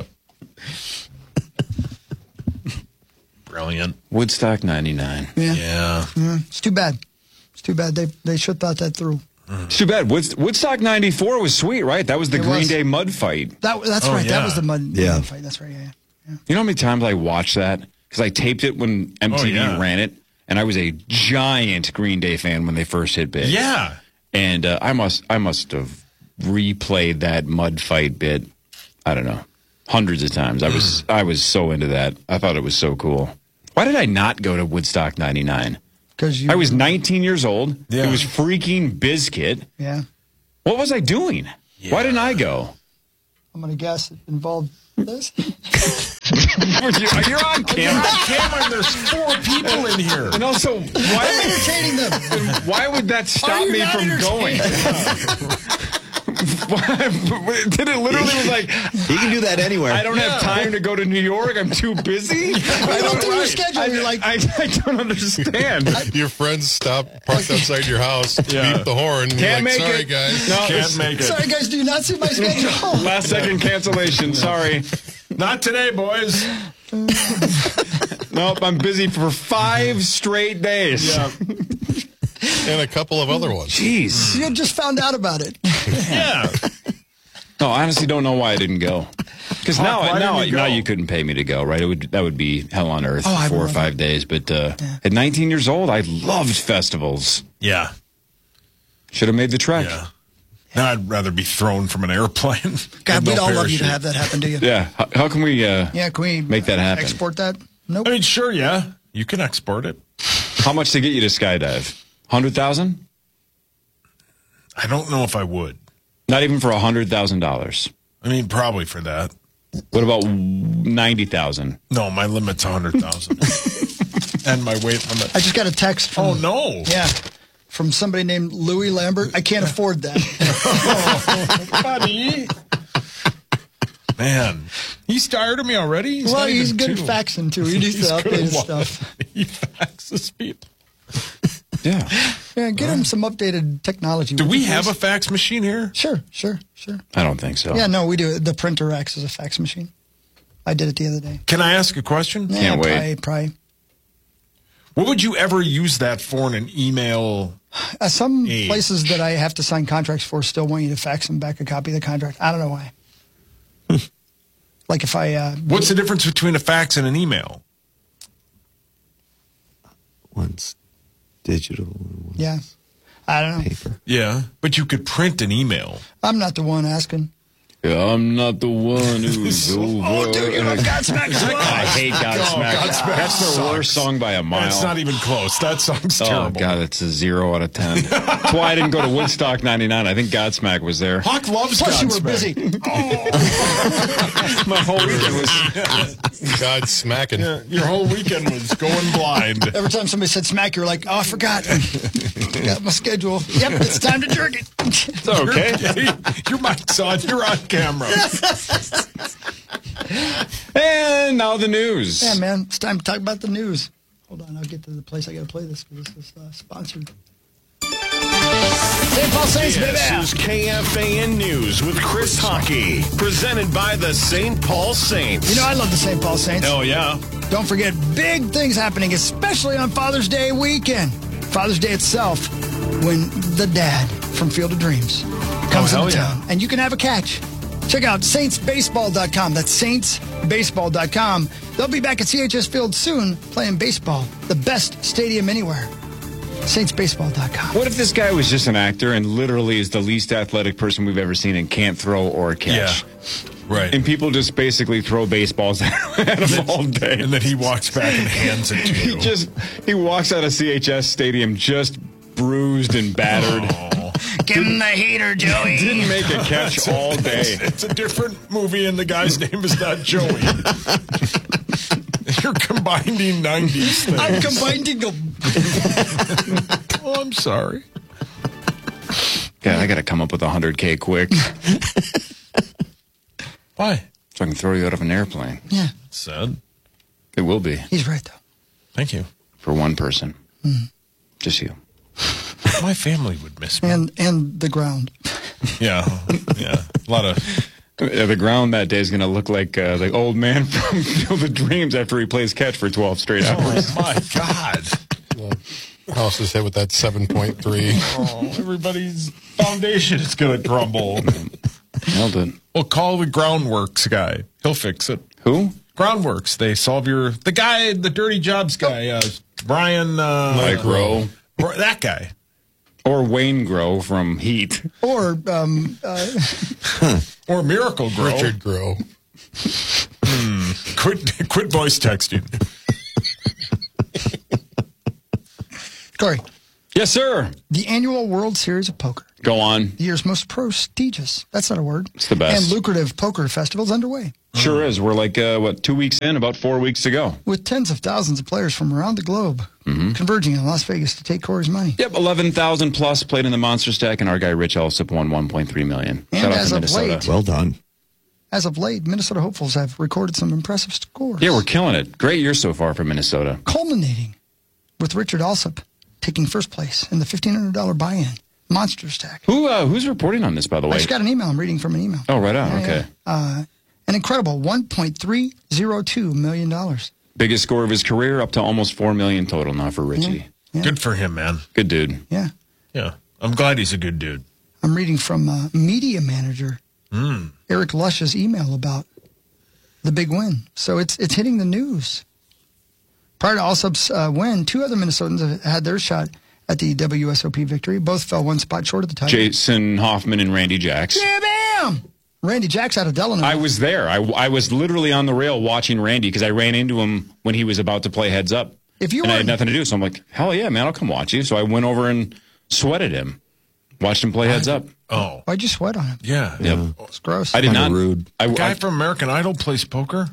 Yeah. Brilliant. Woodstock ninety-nine. Yeah. Yeah. Mm, it's too bad. It's too bad. They they should have thought that through. It's too bad. Wood, Woodstock ninety-four was sweet, right? That was the It Green was. Day mud fight. That, that's Oh, right. yeah. That was the mud, Yeah. mud fight. That's right. Yeah. yeah. You know how many times I watched that? Because I taped it when M T V Oh, yeah. ran it, and I was a giant Green Day fan when they first hit big. Yeah. And uh, I must I must have replayed that mud fight bit, I don't know, hundreds of times. I was I was so into that. I thought it was so cool. Why did I not go to Woodstock ninety-nine? Because you I was nineteen years old. Yeah. It was freaking Bizkit. Yeah. What was I doing? Why didn't I go? I'm going to guess it involved this. You're on camera. Cameron, there's four people in here. And also, why I'm entertaining them. Why would that Are stop you me not from going? Did it literally was like, You can do that anywhere. I don't have time to go to New York. I'm too busy. I looked at your schedule. I, You're like, I, I don't understand. Your friends stop parked outside your house, Yeah. beep the horn. And Can't you're like, make sorry, it. guys. No, Can't it's- make it. sorry, guys, do you not see my schedule? Last second cancellation. Sorry. Not today, boys. Nope, I'm busy for five straight days. Yeah. And a couple of other ones. Jeez. You just found out about it. Yeah. No, I honestly don't know why I didn't go. Because now, Why now, didn't you now go? you couldn't pay me to go, right? It would that would be hell on earth Oh, I for four or would. five days. But uh, at nineteen years old, I loved festivals. Yeah. Should have made the trek. Yeah. Now I'd rather be thrown from an airplane. God, with we'd no all love you to parachute. have that happen to you. Yeah. How, how can we? Uh, Yeah, can we Make that happen. Export that? Nope. I mean, sure, yeah. You can export it. How much to get you to skydive? Hundred thousand? I don't know if I would. Not even for a hundred thousand dollars. I mean, probably for that. What about ninety thousand? No, my limit's one hundred thousand. And my weight limit. I just got a text from. Oh, no. Yeah. From somebody named Louis Lambert. I can't afford that. Oh, buddy. Man. He's tired of me already? He's well, not he's even good two. at faxing, too. He needs He's to good update at his what? stuff. He faxes people. Yeah. Yeah, get him some updated technology. Do would we you have a please? fax machine here? Sure, sure, sure. I don't think so. Yeah, no, we do. The printer acts as a fax machine. I did it the other day. Can I ask a question? Yeah, Can't wait. Probably, probably. What would you ever use that for in an email? Uh, some Age. places that I have to sign contracts for still want you to fax them back a copy of the contract. I don't know why. Like if I... Uh, What's the difference between a fax and an email? One's digital. and one's Yeah. I don't know. Paper. Yeah. But you could print an email. I'm not the one asking. Yeah, I'm not the one who's over. Oh, dude, you love Godsmack as well. I hate Godsmack. Oh, Godsmack That's the sucks. worst song by a mile. It's not even close. That song's Oh, terrible. God, it's a zero out of ten. That's why I didn't go to Woodstock ninety-nine. I think Godsmack was there. Hawk loves Plus, you Godsmack. were busy. My whole weekend was... God smacking. Yeah, your whole weekend was going blind. Every time somebody said smack, you're like, oh, I forgot. Got my schedule. Yep, it's time to jerk it. It's okay. Your mic's on. You're on camera. And now the news. Yeah, man, it's time to talk about the news. Hold on, I'll get to the place I got to play this because this is uh, sponsored. Saint Paul Saints, baby. This is K F A N News with Chris Hockey, presented by the Saint Paul Saints. You know, I love the Saint Paul Saints. Oh, yeah. Don't forget, big things happening, especially on Father's Day weekend. Father's Day itself, when the dad from Field of Dreams comes Oh, hell into yeah. town. And you can have a catch. Check out saints baseball dot com. That's saints baseball dot com. They'll be back at C H S Field soon playing baseball. The best stadium anywhere. saints baseball dot com. What if this guy was just an actor and literally is the least athletic person we've ever seen and can't throw or catch? Yeah. Right. And people just basically throw baseballs at him all day. And then he walks back and hands it to you. He just he walks out of C H S Stadium just bruised and battered. Oh. Give him the heater, Joey. Didn't make a catch all day. It's, it's a different movie, and the guy's name is not Joey. You're combining nineties things. I'm combining them. Oh, I'm sorry. God, I got to come up with one hundred K quick Why? so I can throw you out of an airplane. Yeah, Sad. It will be he's right, though. Thank you. for one person. Mm. Just you. My family would miss me. And and the ground. Yeah, yeah. A lot of... Uh, The ground that day is going to look like uh, the old man from Field of Dreams after he plays catch for twelve straight hours. Oh, my God. House is hit with that seven point three. Oh, everybody's foundation is going to crumble. Nailed it. Well, call the Groundworks guy. He'll fix it. Who? Groundworks. They solve your... The guy, the Dirty Jobs guy, uh, Brian... Uh, Mike Rowe. That guy. Or Wayne Grow from Heat. Or... Um, uh, or Miracle Grow. Richard Grow. Hmm. Quit, quit voice texting. Corey. Yes, sir. The annual World Series of Poker. Go on. The year's most prestigious, that's not a word. It's the best. And lucrative poker festival is underway. Sure is. We're like, uh, what, two weeks in, about four weeks to go. With tens of thousands of players from around the globe mm-hmm. converging in Las Vegas to take Corey's money. Yep, eleven thousand plus played in the Monster Stack, and our guy Rich Alsop won one point three million dollars. And Shout out as to of Minnesota. late, Well done. As of late, Minnesota hopefuls have recorded some impressive scores. Yeah, we're killing it. Great year so far for Minnesota. Culminating with Richard Alsop taking first place in the fifteen hundred dollars buy-in Monster Stack. Who uh, Who's reporting on this, by the way? I just got an email. I'm reading from an email. Oh, right on. Yeah, okay. yeah. Uh, an incredible one point three zero two million dollars. Biggest score of his career, up to almost four million dollars total now for Richie. Yeah, yeah. Good for him, man. Good dude. Yeah. Yeah. I'm glad he's a good dude. I'm reading from uh, media manager Mm. Eric Lush's email about the big win. So it's it's hitting the news. Prior to Alsop's uh, win, two other Minnesotans have had their shot at the W S O P victory. Both fell one spot short of the title. Jason Hoffman and Randy Jacks. Yeah, bam! Randy Jacks out of Delano. I was there. I, I was literally on the rail watching Randy because I ran into him when he was about to play heads up. If you and were, I had nothing to do, so I'm like, hell yeah, man, I'll come watch you. So I went over and sweated him, watched him play heads up. Oh. Why'd you sweat on him? Yeah. Yep. It's gross. I did Kinda not. rude. I, The guy I, from American Idol plays poker?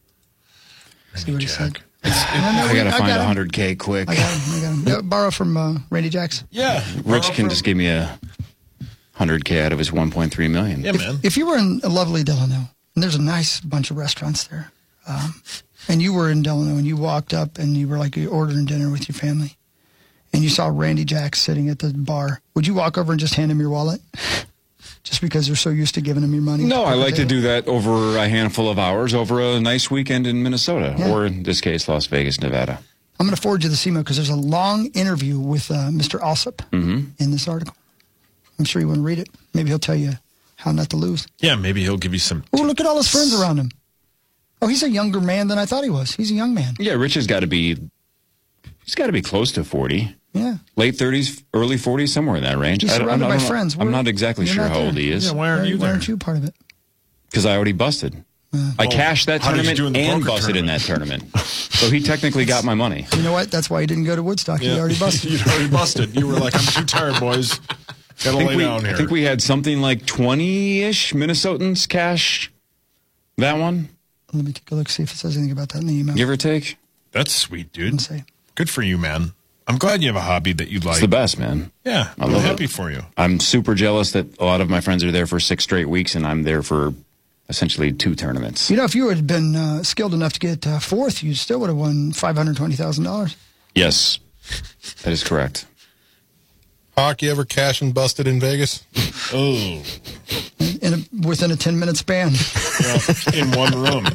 See what he said. I gotta find a hundred K quick. I got him. I got him. Yeah, borrow from uh, Randy Jacks. Yeah. Rich can just give me a hundred K out of his one point three million. Yeah, man. If you were in a lovely Delano, and there's a nice bunch of restaurants there, um, and you were in Delano and you walked up and you were like you're ordering dinner with your family, and you saw Randy Jacks sitting at the bar, would you walk over and just hand him your wallet? Just because they're so used to giving him your money? No, I like to do that over a handful of hours over a nice weekend in Minnesota, Yeah. or in this case, Las Vegas, Nevada. I'm going to forward you the C M O because there's a long interview with uh, Mister Alsop Mm-hmm. in this article. I'm sure you want to read it. Maybe he'll tell you how not to lose. Yeah, maybe he'll give you some. Oh, look at all his friends around him. Oh, he's a younger man than I thought he was. He's a young man. Yeah, Rich has got to be, he's got to be close to forty. Yeah. Late thirties, early forties, somewhere in that range. He's I don't- surrounded I by don't know. friends. I'm We're- not exactly you're sure not how there. old he is. Yeah, why aren't Why, you why there? aren't you part of it? Because I already busted. I Oh, cashed that how did you tournament do in the and poker busted in that tournament. So he technically got my money. You know what? That's why he didn't go to Woodstock. He already busted. You'd already busted. You were like, I'm too tired, boys. Gotta I think, lay we, down here. I think we had something like twenty-ish Minnesotans cash that one, Let me take a look, see if it says anything about that in the email. give or take. That's sweet, dude. Let's see. Good for you, man. I'm glad you have a hobby that you like. It's the best, man. Yeah, I I'm love happy it. for you. I'm super jealous that a lot of my friends are there for six straight weeks, and I'm there for essentially two tournaments. You know, if you had been uh, skilled enough to get uh, fourth, you still would have won five hundred twenty thousand dollars. Yes, that is correct. Hawk, you ever cash and busted in Vegas? Oh, In a, within a ten-minute span. yeah, in one room.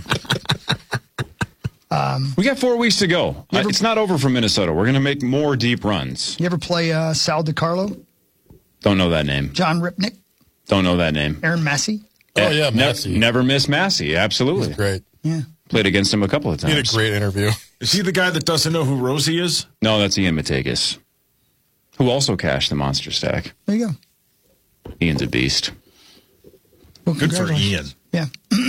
Um, We got four weeks to go. Uh, it's not over for Minnesota. We're going to make more deep runs. you ever play uh, Sal DiCarlo, Don't know that name. John Ripnick, Don't know that name. Aaron Massey? Oh, yeah, Ne- Massey. never miss Massey. Absolutely. He's great. Yeah. Played against him a couple of He had a times. great interview. Is he the guy that doesn't know who Rosie is? No, that's Ian Mategas, who also cashed the Monster Stack. There you go. Ian's a beast. Well, Good for Ian. congratulations. Yeah.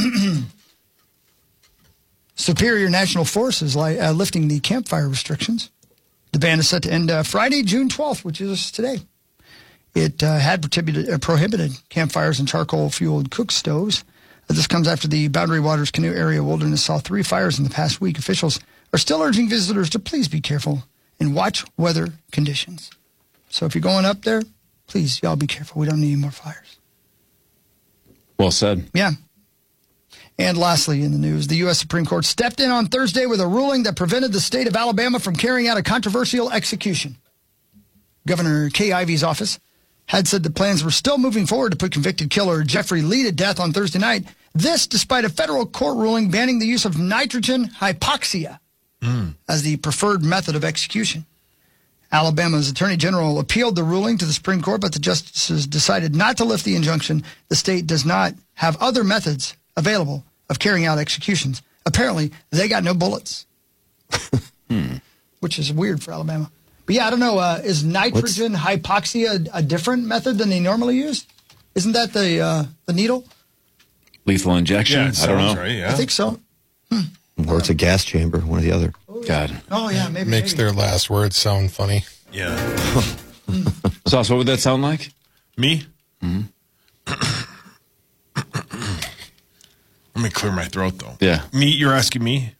Superior National Force is li- uh, lifting the campfire restrictions. The ban is set to end uh, Friday, June twelfth, which is today. It uh, had prohibited, uh, prohibited campfires and charcoal-fueled cook stoves. Uh, this comes after the Boundary Waters Canoe Area Wilderness saw three fires in the past week. Officials are still urging visitors to please be careful and watch weather conditions. So if you're going up there, please, y'all be careful. We don't need any more fires. Well said. Yeah. And lastly, in the news, the U S Supreme Court stepped in on Thursday with a ruling that prevented the state of Alabama from carrying out a controversial execution. Governor Kay Ivey's office had said the plans were still moving forward to put convicted killer Jeffrey Lee to death on Thursday night. This despite a federal court ruling banning the use of nitrogen hypoxia Mm. as the preferred method of execution. Alabama's Attorney General appealed the ruling to the Supreme Court, but the justices decided not to lift the injunction. The state does not have other methods available of carrying out executions. Apparently, they got no bullets, hmm. which is weird for Alabama. But yeah, I don't know. Uh, is nitrogen What's... hypoxia a, a different method than they normally use? Isn't that the uh, the needle? Lethal injection? Yeah, I don't know. Right, yeah. I think so. Hmm. Or it's a gas chamber, one or the other. Oh, yeah. God. Oh, yeah, maybe. Makes maybe. their last words sound funny. Yeah. Sauce, what would that sound like? Me? Mm-hmm. Let me clear my throat, though. Yeah. Me, you're asking me?